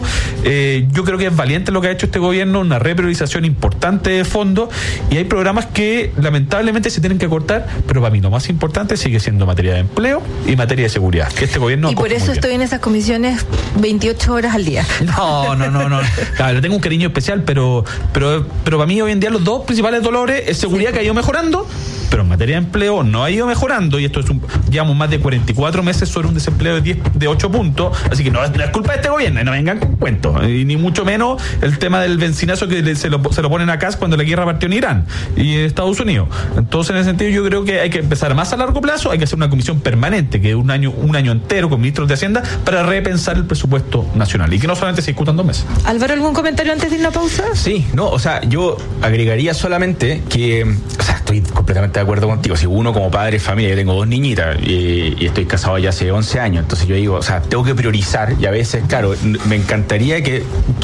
yo creo que es valiente lo que ha hecho este gobierno, una repriorización importante de fondos, y hay programas que lamentablemente se tienen que cortar, pero para mí lo más importante sigue siendo materia de empleo y materia de seguridad, que este gobierno y por eso estoy en esas comisiones 28 horas al día. No. Claro, le tengo un cariño especial, pero para mí hoy en día los dos principales dolores es seguridad, que ha ido mejorando, pero en materia de empleo no ha ido mejorando, y esto llevamos más de 44 meses sobre un desempleo de 8 puntos, así que no es culpa de este gobierno, no vengan con cuentos, y ni mucho menos el tema del bencinazo que se lo ponen a Kast cuando la guerra partió en Irán y en Estados Unidos. Entonces, en ese sentido, yo creo que hay que empezar más a largo plazo, hay que hacer una comisión permanente, que un año entero con ministros de Hacienda, para repensar el presupuesto nacional, y que no solamente se discutan 2 meses. Álvaro, ¿algún comentario antes de ir a una pausa? Sí, yo agregaría solamente que, estoy completamente de acuerdo contigo. Si uno como padre de familia, yo tengo 2 niñitas y estoy casado ya hace 11 años, entonces yo digo, tengo que priorizar, y a veces, claro, me encantaría que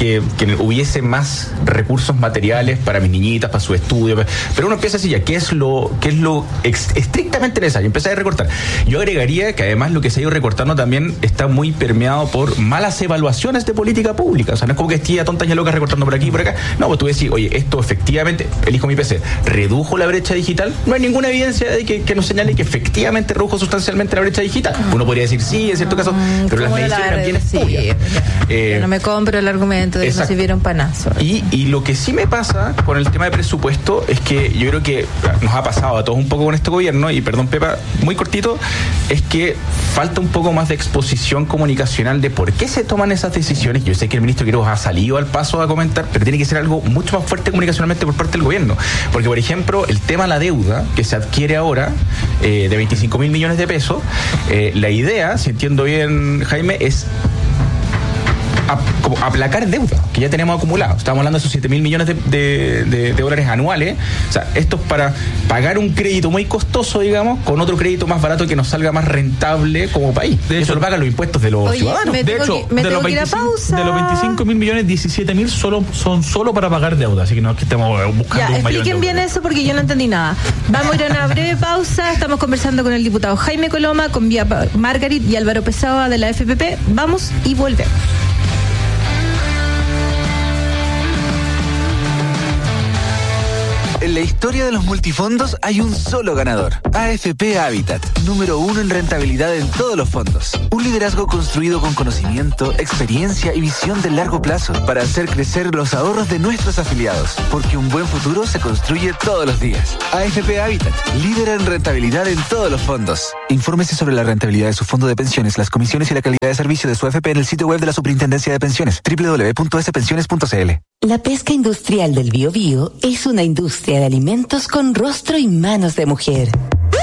hubiese más recursos materiales para mis niñitas, para su estudio, pero uno empieza a decir ya, ¿qué es lo estrictamente necesario? Empieza a recortar. Yo agregaría que además lo que se ha ido recortando también está muy permeado por malas evaluaciones de política pública. No es como que esté tontas y locas recortando por aquí y por acá. No, pues tú decís, oye, esto efectivamente, Elijo mi PC, redujo la brecha digital. No hay ninguna evidencia de que nos señale que efectivamente redujo sustancialmente la brecha digital. Uno podría decir sí, en cierto caso, pero las mediciones también estudian. No me compro el argumento de que no sirvieron panazo. Y lo que sí me pasa con el tema de presupuesto es que yo creo que nos ha pasado a todos un poco con este gobierno, y perdón, Pepa, muy cortito, es que falta un poco más de exposición comunicacional de por qué se toman esas decisiones. Yo sé que el ministro Quiroz ha salido al paso a comentar, pero tiene que ser algo mucho más fuerte comunicacionalmente por parte del gobierno, porque por ejemplo el tema de la deuda, que se adquiere ahora de 25.000 millones de pesos. La idea, si entiendo bien, Jaime, es como aplacar deuda que ya tenemos acumulado. Estamos hablando de esos 7.000 millones de dólares anuales. O sea, esto es para pagar un crédito muy costoso, digamos, con otro crédito más barato que nos salga más rentable como país. De hecho, eso lo pagan los impuestos de los ciudadanos. De hecho, de los 25.000 millones, 17.000 son solo para pagar deuda. Así que no es que estemos buscando un mayor. Expliquen bien eso porque yo no entendí nada. Vamos a ir a una breve pausa. Estamos conversando con el diputado Jaime Coloma, con Vía Margarit y Álvaro Pessoa de la FPP. Vamos y volvemos. En la historia de los multifondos hay un solo ganador. AFP Habitat, número 1 en rentabilidad en todos los fondos. Un liderazgo construido con conocimiento, experiencia y visión de largo plazo para hacer crecer los ahorros de nuestros afiliados. Porque un buen futuro se construye todos los días. AFP Habitat, líder en rentabilidad en todos los fondos. Infórmese sobre la rentabilidad de su fondo de pensiones, las comisiones y la calidad de servicio de su AFP en el sitio web de la Superintendencia de Pensiones, www.spensiones.cl. La pesca industrial del Biobío es una industria de alimentos con rostro y manos de mujer.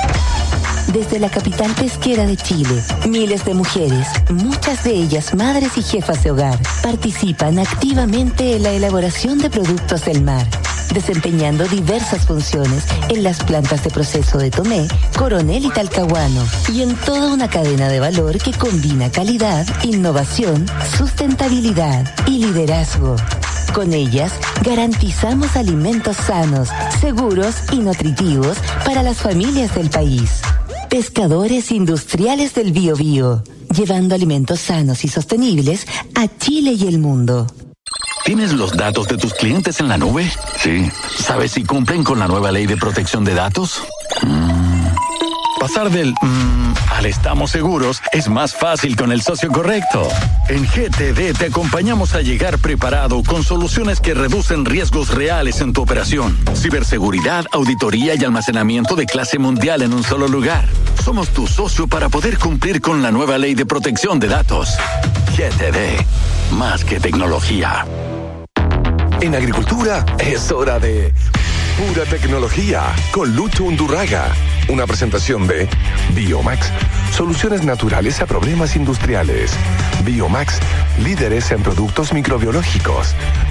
Desde la capital pesquera de Chile, miles de mujeres, muchas de ellas madres y jefas de hogar, participan activamente en la elaboración de productos del mar, desempeñando diversas funciones en las plantas de proceso de Tomé, Coronel y Talcahuano, y en toda una cadena de valor que combina calidad, innovación, sustentabilidad y liderazgo. Con ellas, garantizamos alimentos sanos, seguros y nutritivos para las familias del país. Pescadores Industriales del Biobío, llevando alimentos sanos y sostenibles a Chile y el mundo. ¿Tienes los datos de tus clientes en la nube? Sí. ¿Sabes si cumplen con la nueva ley de protección de datos? Pasar del al estamos seguros es más fácil con el socio correcto. En GTD te acompañamos a llegar preparado con soluciones que reducen riesgos reales en tu operación. Ciberseguridad, auditoría y almacenamiento de clase mundial en un solo lugar. Somos tu socio para poder cumplir con la nueva ley de protección de datos. GTD, más que tecnología. En agricultura es hora de pura tecnología con Lucho Undurraga. Una presentación de Biomax, soluciones naturales a problemas industriales. Biomax, líderes en productos microbiológicos.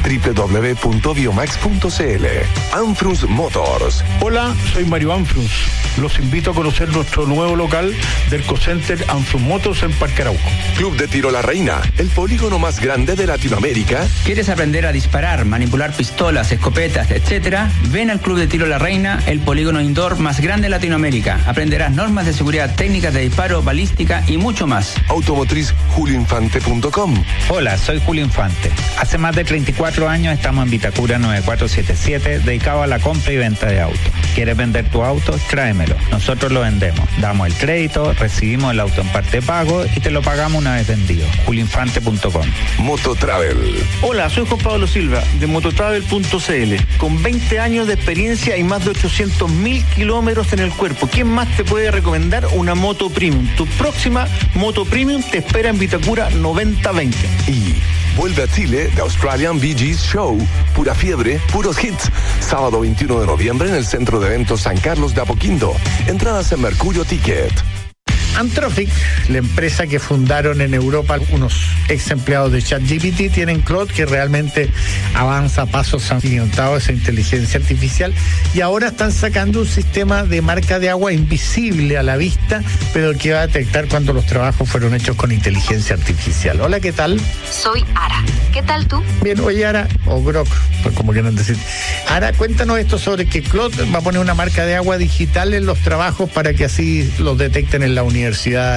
www.biomax.cl. Anfrus Motors. Hola, soy Mario Anfrus. Los invito a conocer nuestro nuevo local del Cocenter Anfrus Motors en Parque Arauco. Club de Tiro La Reina, el polígono más grande de Latinoamérica. ¿Quieres aprender a disparar, manipular pistolas, escopetas, etcétera? Ven al Club de Tiro La Reina, el polígono indoor más grande de Latinoamérica. Aprenderás normas de seguridad, técnicas de disparo, balística y mucho más. Automotriz julioinfante.com. Hola, soy Julio Infante. Hace más de 34 años estamos en Vitacura 9477, dedicado a la compra y venta de autos. ¿Quieres vender tu auto? Tráemelo. Nosotros lo vendemos. Damos el crédito, recibimos el auto en parte de pago y te lo pagamos una vez vendido. julioinfante.com. Mototravel. Hola, soy Juan Pablo Silva de mototravel.cl. Con 20 años de experiencia y más de 800.000 kilómetros en el cuerpo. ¿Quién más te puede recomendar una moto premium? Tu próxima moto premium te espera en Vitacura 9020. Y vuelve a Chile The Australian Bee Gees Show. Pura fiebre, puros hits. Sábado 21 de noviembre en el Centro de Eventos San Carlos de Apoquindo. Entradas en Mercurio Ticket. Anthropic, la empresa que fundaron en Europa unos ex empleados de ChatGPT, tienen Claude, que realmente avanza a pasos agigantados esa inteligencia artificial, y ahora están sacando un sistema de marca de agua invisible a la vista, pero que va a detectar cuando los trabajos fueron hechos con inteligencia artificial. Hola, ¿qué tal? Soy Ara. ¿Qué tal tú? Bien, oye, Ara, o Grok, pues como quieran decir. Ara, cuéntanos esto sobre que Claude va a poner una marca de agua digital en los trabajos para que así los detecten en la universidades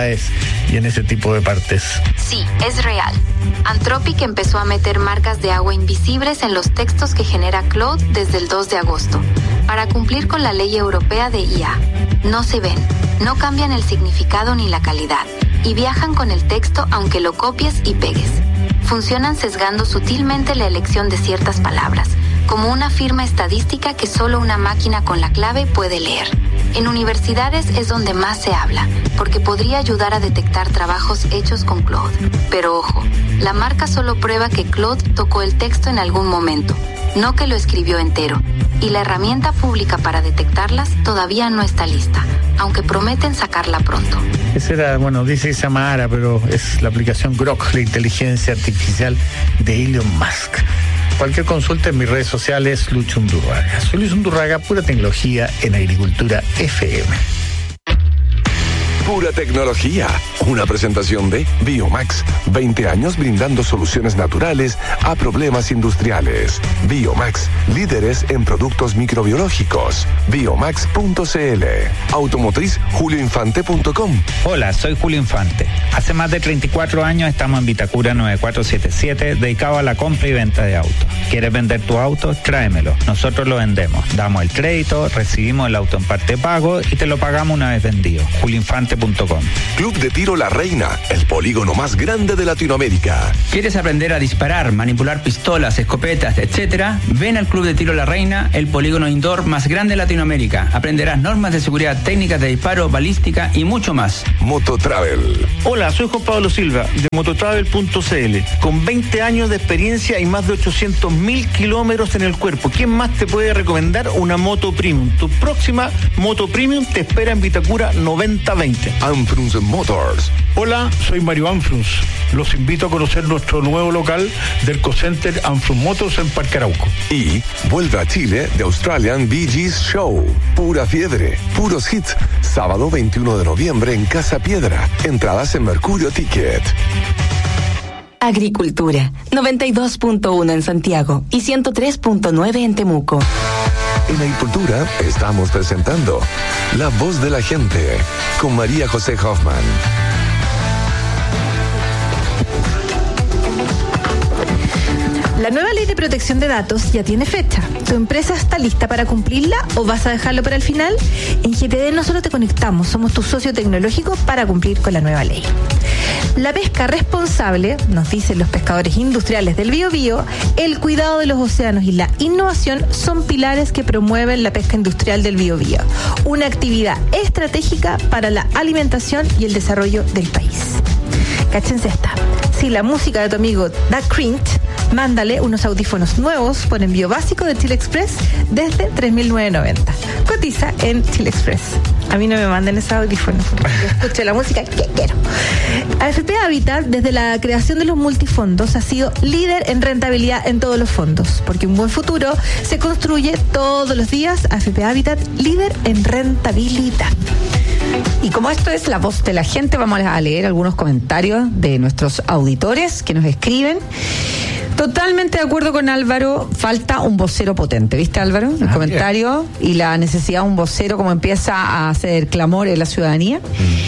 y en ese tipo de partes. Sí, es real. Anthropic empezó a meter marcas de agua invisibles en los textos que genera Claude desde el 2 de agosto, para cumplir con la ley europea de IA. No se ven, no cambian el significado ni la calidad, y viajan con el texto aunque lo copies y pegues. Funcionan sesgando sutilmente la elección de ciertas palabras, como una firma estadística que solo una máquina con la clave puede leer. En universidades es donde más se habla, porque podría ayudar a detectar trabajos hechos con Claude. Pero ojo, la marca solo prueba que Claude tocó el texto en algún momento, no que lo escribió entero. y la herramienta pública para detectarlas todavía no está lista, aunque prometen sacarla pronto. Esa era, dice Samara, pero es la aplicación Grok, la inteligencia artificial de Elon Musk. Cualquier consulta en mis redes sociales, Lucho Undurraga. Soy Lucho Undurraga, pura tecnología en Agricultura FM. Pura tecnología. Una presentación de Biomax. 20 años brindando soluciones naturales a problemas industriales. Biomax, líderes en productos microbiológicos. Biomax.cl. Automotriz julioinfante.com. Hola, soy Julio Infante. Hace más de 34 años estamos en Vitacura 9477, dedicado a la compra y venta de autos. ¿Quieres vender tu auto? Tráemelo. Nosotros lo vendemos. Damos el crédito, recibimos el auto en parte pago y te lo pagamos una vez vendido. julioinfante.com. Club de Tiro La Reina, el polígono más grande de Latinoamérica. ¿Quieres aprender a disparar, manipular pistolas, escopetas, etcétera? Ven al Club de Tiro La Reina, el polígono indoor más grande de Latinoamérica. Aprenderás normas de seguridad, técnicas de disparo, balística y mucho más. Mototravel. Hola, soy Juan Pablo Silva de mototravel.cl. Con 20 años de experiencia y más de 800.000 kilómetros en el cuerpo, ¿quién más te puede recomendar una moto premium? Tu próxima moto premium te espera en Vitacura 9020. Anfrunz Motors. Hola, soy Mario Anfrunz. Los invito a conocer nuestro nuevo local del Cocenter Anfrunz Motors en Parque Arauco. Y vuelve a Chile The Australian Bee Gees Show. Pura fiebre, puros hits. Sábado 21 de noviembre en Casa Piedra. Entradas en Mercurio Ticket. Agricultura, 92.1 en Santiago y 103.9 en Temuco. En Agricultura estamos presentando La Voz de la Gente con María José Hoffman. La nueva ley de protección de datos ya tiene fecha. ¿Tu empresa está lista para cumplirla o vas a dejarlo para el final? En GTD no solo te conectamos, somos tu socio tecnológico para cumplir con la nueva ley. La pesca responsable, nos dicen los pescadores industriales del Biobío, el cuidado de los océanos y la innovación son pilares que promueven la pesca industrial del Biobío, una actividad estratégica para la alimentación y el desarrollo del país. Cáchense esta. Si la música de tu amigo da cringe, mándale unos audífonos nuevos por envío básico de Chile Express desde 3.990. Cotiza en Chile Express. A mí no me manden esos audífonos. Yo escucho la música que quiero. AFP Habitat, desde la creación de los multifondos, ha sido líder en rentabilidad en todos los fondos, porque un buen futuro se construye todos los días. AFP Habitat, líder en rentabilidad. Y como esto es la voz de la gente, vamos a leer algunos comentarios de nuestros auditores que nos escriben. Totalmente de acuerdo con Álvaro, falta un vocero potente, ¿viste, Álvaro? El comentario y la necesidad de un vocero, como empieza a hacer clamor en la ciudadanía.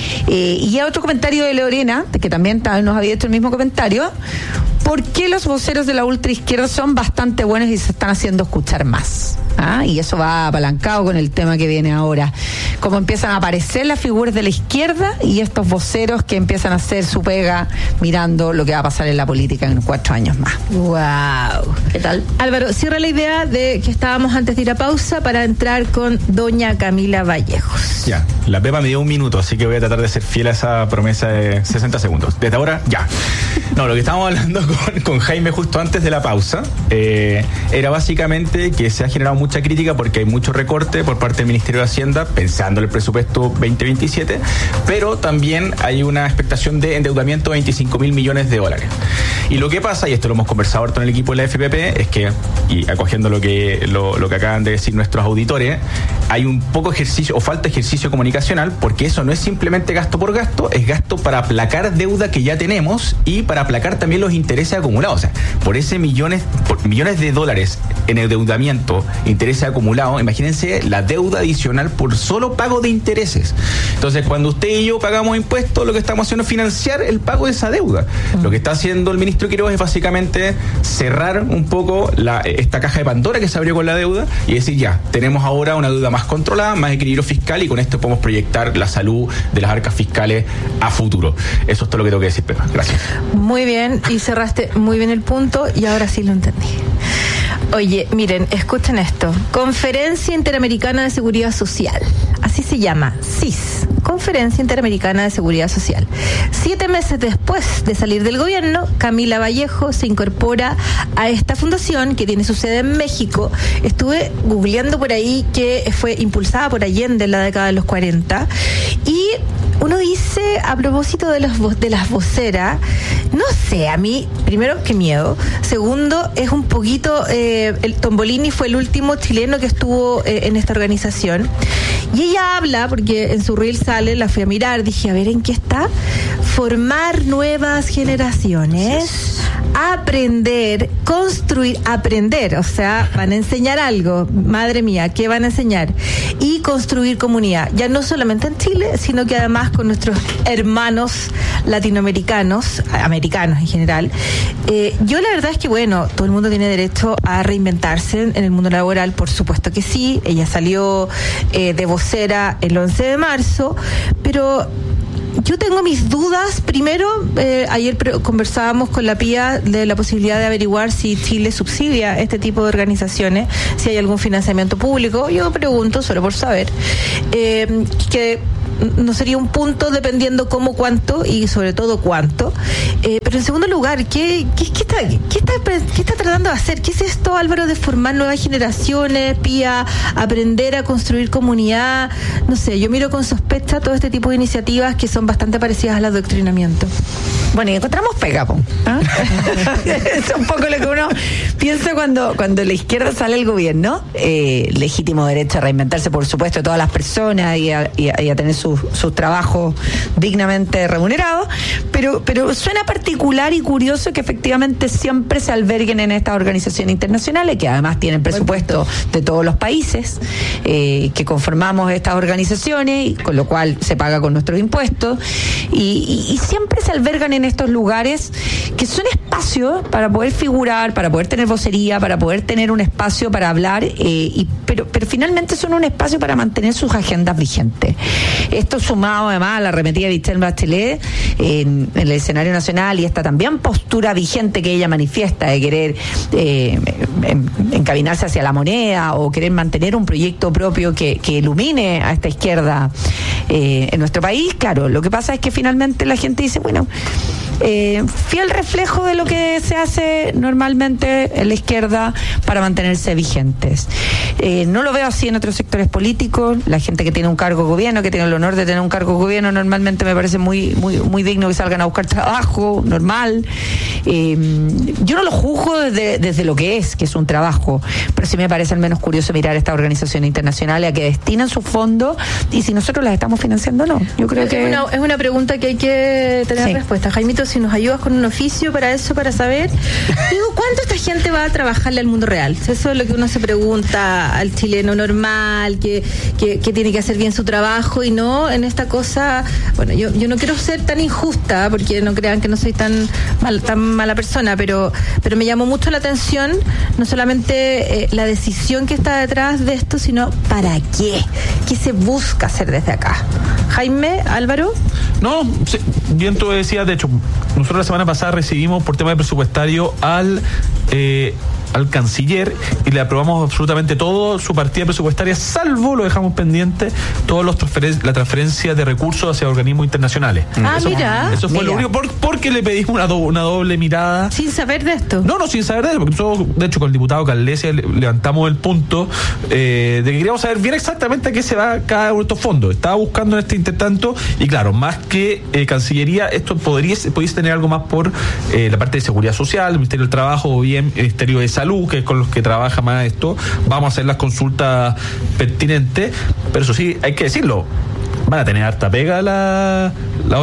Y hay otro comentario de Lorena, que también nos había hecho el mismo comentario. ¿Por qué los voceros de la ultraizquierda son bastante buenos y se están haciendo escuchar más? Y eso va apalancado con el tema que viene ahora. Cómo empiezan a aparecer las figuras de la izquierda y estos voceros que empiezan a hacer su pega mirando lo que va a pasar en la política en 4 años más. ¡Wow! ¿Qué tal? Álvaro, cierra la idea de que estábamos antes de ir a pausa para entrar con doña Camila Vallejos. Ya, la Pepa me dio 1 minuto, así que voy a tratar de ser fiel a esa promesa de 60 segundos. Desde ahora, ya. No, lo que estábamos hablando con Jaime justo antes de la pausa era básicamente que se ha generado mucha crítica porque hay mucho recorte por parte del Ministerio de Hacienda pensando en el presupuesto 2027, pero también hay una expectación de endeudamiento de $25.000 millones. Y lo que pasa, y esto lo hemos conversado con el equipo de la FPP, es que, y acogiendo lo que acaban de decir nuestros auditores, hay un poco ejercicio o falta de ejercicio comunicacional, porque eso no es simplemente gasto por gasto, es gasto para aplacar deuda que ya tenemos y para aplacar también los intereses acumulados. O sea, por millones de dólares en endeudamiento, intereses acumulados, imagínense la deuda adicional por solo pago de intereses. Entonces, cuando usted y yo pagamos impuestos, lo que estamos haciendo es financiar el pago de esa deuda. Lo que está haciendo el ministro Quiroga es básicamente cerrar un poco esta caja de Pandora que se abrió con la deuda y decir, ya, tenemos ahora una deuda más controlada, más equilibrio fiscal, y con esto podemos proyectar la salud de las arcas fiscales a futuro. Eso es todo lo que tengo que decir, Pepa. Gracias. Muy bien, y cerraste muy bien el punto y ahora sí lo entendí. Oye, miren, escuchen esto. Conferencia Interamericana de Seguridad Social. Así se llama, CIS, Conferencia Interamericana de Seguridad Social. 7 meses después de salir del gobierno, Camila Vallejo se incorpora a esta fundación que tiene su sede en México. Estuve googleando por ahí que fue impulsada por Allende en la década de los 40 y uno dice, a propósito de las voceras, no sé, a mí, primero, qué miedo. Segundo, es un poquito, el Tombolini fue el último chileno que estuvo en esta organización. Y ella habla, porque en su reel sale, la fui a mirar, dije, a ver, ¿en qué está? Formar nuevas generaciones, aprender, construir, aprender, o sea, van a enseñar algo, madre mía, ¿qué van a enseñar? Y construir comunidad, ya no solamente en Chile, sino que además con nuestros hermanos latinoamericanos, americanos en general. Yo la verdad es que, bueno, todo el mundo tiene derecho a reinventarse en el mundo laboral, por supuesto que sí. Ella salió de vocera el 11 de marzo, pero yo tengo mis dudas. Primero, ayer conversábamos con la PIA de la posibilidad de averiguar si Chile subsidia este tipo de organizaciones, si hay algún financiamiento público. Yo pregunto, solo por saber, que no sería un punto dependiendo cómo, cuánto y sobre todo cuánto. Pero en segundo lugar, ¿qué está tratando de hacer? ¿Qué es esto, Álvaro, de formar nuevas generaciones, PIA, aprender a construir comunidad? No sé, yo miro con sospecha todo este tipo de iniciativas que son bastante parecidas al adoctrinamiento. Bueno, y encontramos pega, ¿ah? Es un poco lo que uno piensa cuando la izquierda sale al gobierno. Legítimo derecho a reinventarse, por supuesto, de todas las personas y a tener sus trabajos dignamente remunerados, pero suena particular y curioso que efectivamente siempre se alberguen en estas organizaciones internacionales, que además tienen presupuesto de todos los países que conformamos estas organizaciones, y con lo cual se paga con nuestros impuestos, y siempre se albergan en estos lugares que son espacios para poder figurar, para poder tener vocería, para poder tener un espacio para hablar, pero finalmente son un espacio para mantener sus agendas vigentes. Esto sumado además a la arremetida de Michelle Bachelet en el escenario nacional, y esta también postura vigente que ella manifiesta de querer encaminarse hacia la moneda o querer mantener un proyecto propio que ilumine a esta izquierda en nuestro país. Claro, lo que pasa es que finalmente la gente dice, bueno, fiel reflejo de lo que se hace normalmente en la izquierda para mantenerse vigentes. No lo veo así en otros sectores políticos. La gente que tiene un cargo de gobierno, que tiene el honor de tener un cargo de gobierno, normalmente me parece muy digno que salgan a buscar trabajo, normal. Yo no lo juzgo desde lo que es un trabajo, pero sí me parece al menos curioso mirar estas organizaciones internacionales a que destinan sus fondos y si nosotros las estamos financiando o no. Yo creo que es una pregunta que hay que tener respuesta. Jaimito, si nos ayudas con un oficio para eso, para saber, digo, ¿cuánto esta gente va a trabajarle al mundo real? Eso es lo que uno se pregunta al chileno normal, que tiene que hacer bien su trabajo y no en esta cosa. Bueno, yo no quiero ser tan injusta, porque no crean que no soy tan mala persona, pero me llamó mucho la atención no solamente la decisión que está detrás de esto, sino ¿para qué? ¿Qué se busca hacer desde acá? Jaime, Álvaro. No, sí, bien tú decías, de hecho, nosotros la semana pasada recibimos por tema de presupuestario al canciller y le aprobamos absolutamente todo su partida presupuestaria, salvo lo dejamos pendiente, todos la transferencia de recursos hacia organismos internacionales. Eso fue lo único, porque le pedimos una doble mirada. Sin saber de esto. No, sin saber de esto, porque nosotros, de hecho, con el diputado Carlesia levantamos el punto de que queríamos saber bien exactamente a qué se va cada uno de estos fondos. Estaba buscando en este intertanto, y claro, más que Cancillería, esto pudiese tener algo más por la parte de Seguridad Social, el Ministerio del Trabajo o bien el Ministerio de Salud, que es con los que trabaja más esto. Vamos a hacer las consultas pertinentes, pero eso sí, hay que decirlo, van a tener harta pega la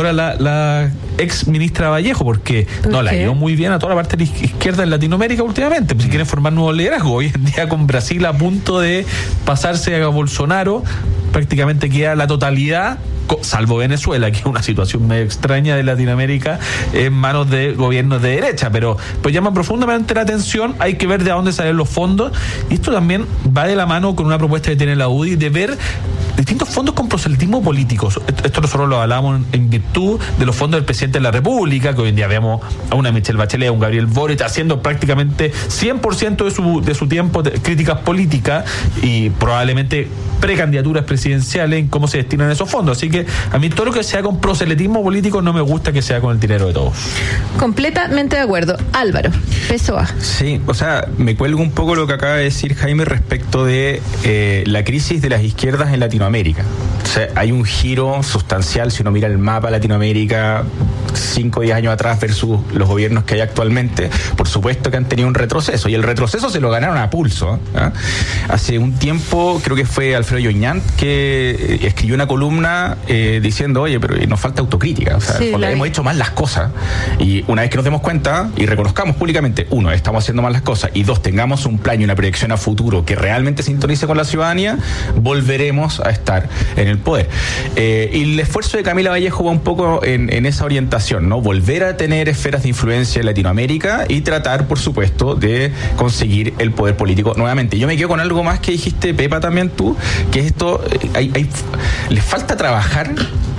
ex ministra Vallejo, porque no la dio muy bien a toda la parte de la izquierda en Latinoamérica últimamente. Pues si quieren formar nuevos liderazgos, hoy en día con Brasil a punto de pasarse a Bolsonaro, prácticamente queda la totalidad salvo Venezuela, que es una situación medio extraña de Latinoamérica, en manos de gobiernos de derecha, pero pues llama profundamente la atención. Hay que ver de dónde salen los fondos, y esto también va de la mano con una propuesta que tiene la UDI de ver distintos fondos con proselitismo político. Esto nosotros lo hablamos en virtud de los fondos del presidente de la República, que hoy en día vemos a una Michelle Bachelet, a un Gabriel Boric haciendo prácticamente 100% de su tiempo de críticas políticas y probablemente precandidaturas presidenciales en cómo se destinan esos fondos. Así que a mí todo lo que sea con proselitismo político no me gusta que sea con el dinero de todos. Completamente de acuerdo. Álvaro, PSOA. Sí, o sea, me cuelgo un poco lo que acaba de decir Jaime respecto de la crisis de las izquierdas en Latinoamérica. O sea, hay un giro sustancial si uno mira el mapa de Latinoamérica 5 o 10 años atrás versus los gobiernos que hay actualmente. Por supuesto que han tenido un retroceso, y el retroceso se lo ganaron a pulso, ¿eh? Hace un tiempo, creo que fue Alfredo Yoñant que escribió una columna diciendo, oye, pero nos falta autocrítica, o sea, hemos hecho mal las cosas, y una vez que nos demos cuenta y reconozcamos públicamente, 1, estamos haciendo mal las cosas, y 2, tengamos un plan y una proyección a futuro que realmente sintonice con la ciudadanía, volveremos a estar en el poder. Y el esfuerzo de Camila Vallejo va un poco en esa orientación, ¿no? Volver a tener esferas de influencia en Latinoamérica y tratar, por supuesto, de conseguir el poder político nuevamente. Yo me quedo con algo más que dijiste, Pepa, también tú, que esto, les falta trabajar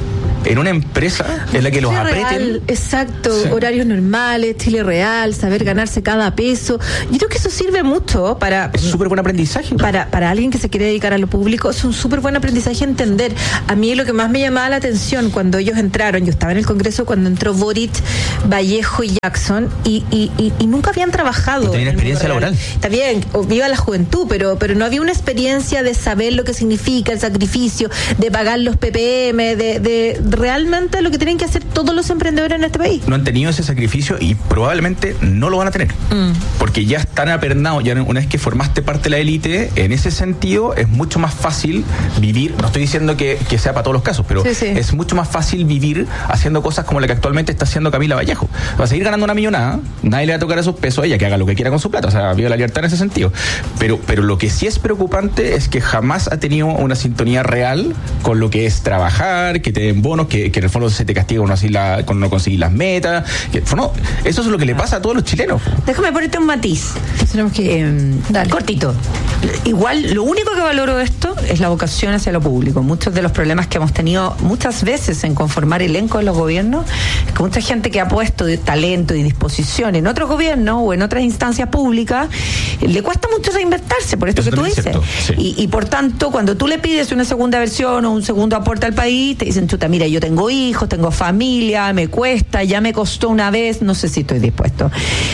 en una empresa en la que los aprieten. Real, exacto, sí. Horarios normales, Chile real, saber ganarse cada peso. Yo creo que eso sirve mucho para... Es súper buen aprendizaje. Para alguien que se quiere dedicar a lo público, es un súper buen aprendizaje entender. A mí lo que más me llamaba la atención cuando ellos entraron, yo estaba en el Congreso cuando entró Boric, Vallejo y Jackson, y nunca habían trabajado. No tenían experiencia laboral. Está bien, viva la juventud, pero no había una experiencia de saber lo que significa el sacrificio, de pagar los PPM, de realmente lo que tienen que hacer todos los emprendedores en este país. No han tenido ese sacrificio y probablemente no lo van a tener, porque ya están apernados. Ya una vez que formaste parte de la élite, en ese sentido es mucho más fácil vivir. No estoy diciendo que sea para todos los casos, pero sí. Es mucho más fácil vivir haciendo cosas como la que actualmente está haciendo Camila Vallejo. Va a seguir ganando una millonada, nadie le va a tocar esos pesos a ella, que haga lo que quiera con su plata, o sea, vive la libertad en ese sentido. Pero lo que sí es preocupante es que jamás ha tenido una sintonía real con lo que es trabajar, que te den bonos, que en el fondo se te castiga con no conseguir las metas. Eso es lo que le pasa a todos los chilenos. Déjame ponerte un matiz. Tenemos que cortito. Igual, lo único que valoro de esto es la vocación hacia lo público. Muchos de los problemas que hemos tenido muchas veces en conformar elencos de los gobiernos es que mucha gente que ha puesto de talento y disposición en otros gobiernos o en otras instancias públicas le cuesta mucho reinvertirse, por esto que tú dices. Sí. Y por tanto, cuando tú le pides una segunda versión o un segundo aporte al país, te dicen, chuta, mira, yo tengo hijos, tengo familia, me cuesta, ya me costó una vez, no sé si estoy dispuesto.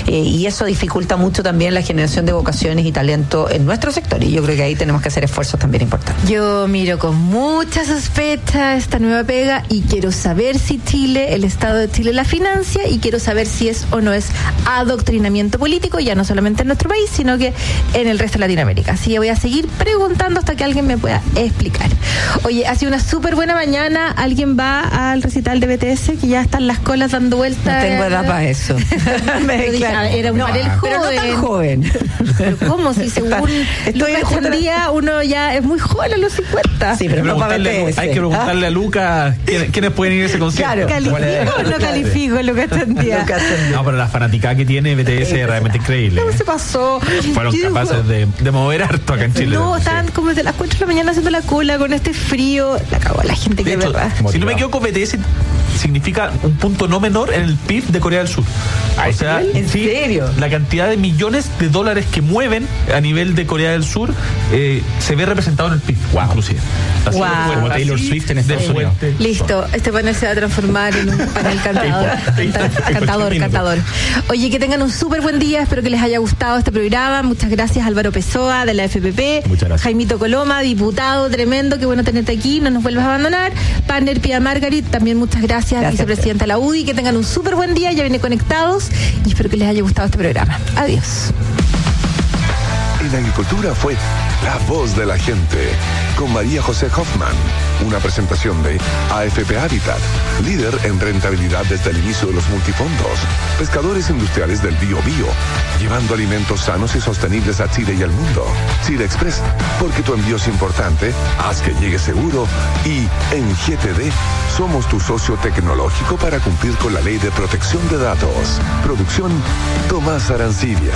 Y eso dificulta mucho también la generación de vocaciones y talento en nuestro sector, y yo creo que ahí tenemos que hacer esfuerzos también importantes. Yo miro con mucha sospecha esta nueva pega y quiero saber si el Estado de Chile la financia, y quiero saber si es o no es adoctrinamiento político, ya no solamente en nuestro país, sino que en el resto de Latinoamérica. Así que voy a seguir preguntando hasta que alguien me pueda explicar. Oye, ha sido una súper buena mañana. ¿Alguien va al recital de BTS, que ya están las colas dando vueltas? No tengo edad para eso. Era un panel joven. Pero no tan joven. Pero ¿cómo? Si según Lucas día uno ya es muy joven a los 50. Sí, pero no para BTS. Hay que preguntarle a Lucas quiénes pueden ir a ese concierto. Claro, califico Lucas Tendía. No, pero la fanaticada que tiene BTS es realmente increíble. ¿Cómo se pasó? Fueron capaces de mover harto acá en Chile. No, estaban como desde las 4 de la mañana haciendo la cola con este frío. La cagó la gente, que hecho, verdad. Si no me equivoco, BTS significa un punto no menor en el PIB de Corea del Sur. O sea, ¿en serio? La cantidad de millones de dólares que mueven a nivel de Corea del Sur se ve representado en el PIB, inclusive. Así como Taylor Swift en Estados Unidos. Listo, este panel se va a transformar en un panel cantador. Oye, que tengan un súper buen día, espero que les haya gustado este programa. Muchas gracias, Álvaro Pessoa de la FPP. Muchas gracias. Jaimito Coloma, diputado tremendo, qué bueno tenerte aquí, no nos vuelvas a abandonar. Partner Pia Margarit, también muchas gracias, vicepresidenta de la UDI. Que tengan un súper buen día, ya viene Conectados, y espero que les haya gustado este programa. Adiós. En agricultura fue la voz de la gente, con María José Hoffman. Una presentación de AFP Habitat, líder en rentabilidad desde el inicio de los multifondos. Pescadores industriales del Biobío, llevando alimentos sanos y sostenibles a Chile y al mundo. Chile Express, porque tu envío es importante, haz que llegue seguro. Y en GTD, somos tu socio tecnológico para cumplir con la ley de protección de datos. Producción Tomás Arancibia.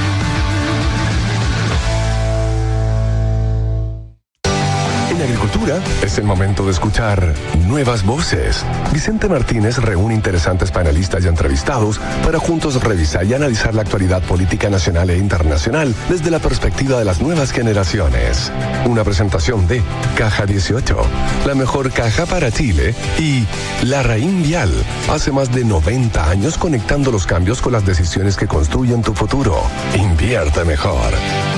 En agricultura es el momento de escuchar nuevas voces. Vicente Martínez reúne interesantes panelistas y entrevistados para juntos revisar y analizar la actualidad política nacional e internacional desde la perspectiva de las nuevas generaciones. Una presentación de Caja 18, la mejor caja para Chile, y Larraín Vial, hace más de 90 años conectando los cambios con las decisiones que construyen tu futuro. Invierte mejor.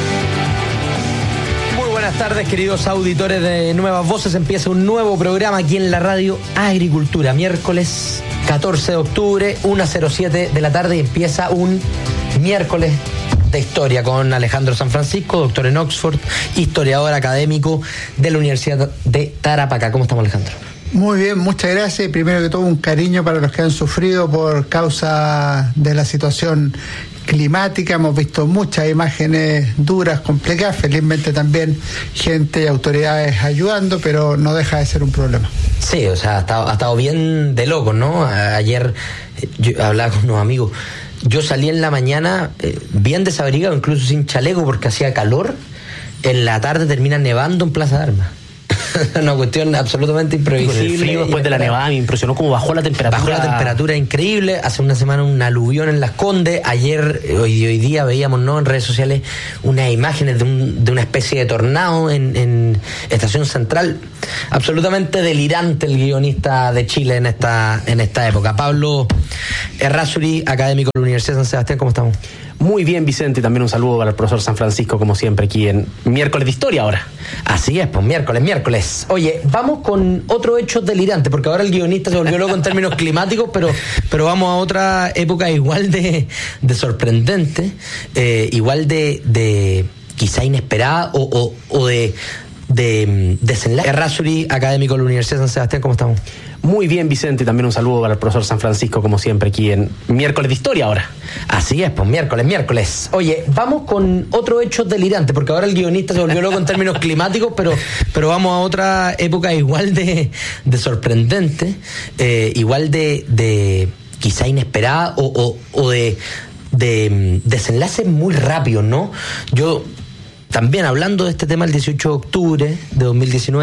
Buenas tardes, queridos auditores de Nuevas Voces. Empieza un nuevo programa aquí en la radio Agricultura. Miércoles 14 de octubre, 1:07 de la tarde, y empieza un miércoles de historia con Alejandro San Francisco, doctor en Oxford, historiador académico de la Universidad de Tarapacá. ¿Cómo estamos, Alejandro? Muy bien, muchas gracias. Y primero que todo, un cariño para los que han sufrido por causa de la situación climática. Hemos visto muchas imágenes duras, complicadas. Felizmente también gente y autoridades ayudando, pero no deja de ser un problema. Sí, o sea, ha estado bien de loco, ¿no? Ayer yo hablaba con unos amigos. Yo salí en la mañana bien desabrigado, incluso sin chaleco, porque hacía calor. En la tarde termina nevando en Plaza de Armas. Una cuestión absolutamente imprevisible. Con el frío después de la nevada me impresionó cómo bajó la temperatura. Bajó la temperatura increíble. Hace una semana un aluvión en Las Condes. Ayer, hoy día veíamos, ¿no?, en redes sociales unas imágenes de una especie de tornado en Estación Central. Absolutamente delirante el guionista de Chile en esta época. Pablo Errázuri, académico de la Universidad de San Sebastián, ¿cómo estamos? Muy bien, Vicente, también un saludo para el profesor San Francisco, como siempre, aquí en Miércoles de Historia ahora. Así es, pues miércoles. Oye, vamos con otro hecho delirante, porque ahora el guionista se volvió loco en términos climáticos, pero vamos a otra época igual de sorprendente, igual de quizá inesperada o de desenlace. Errázuri, académico de la Universidad de San Sebastián, ¿cómo estamos? Muy bien, Vicente, también un saludo para el profesor San Francisco, como siempre, aquí en Miércoles de Historia ahora. Así es, pues miércoles. Oye, vamos con otro hecho delirante, porque ahora el guionista se volvió loco en términos climáticos, pero vamos a otra época igual de sorprendente, igual de quizá inesperada o de desenlace muy rápido, ¿no? Yo también, hablando de este tema, el 18 de octubre de 2019,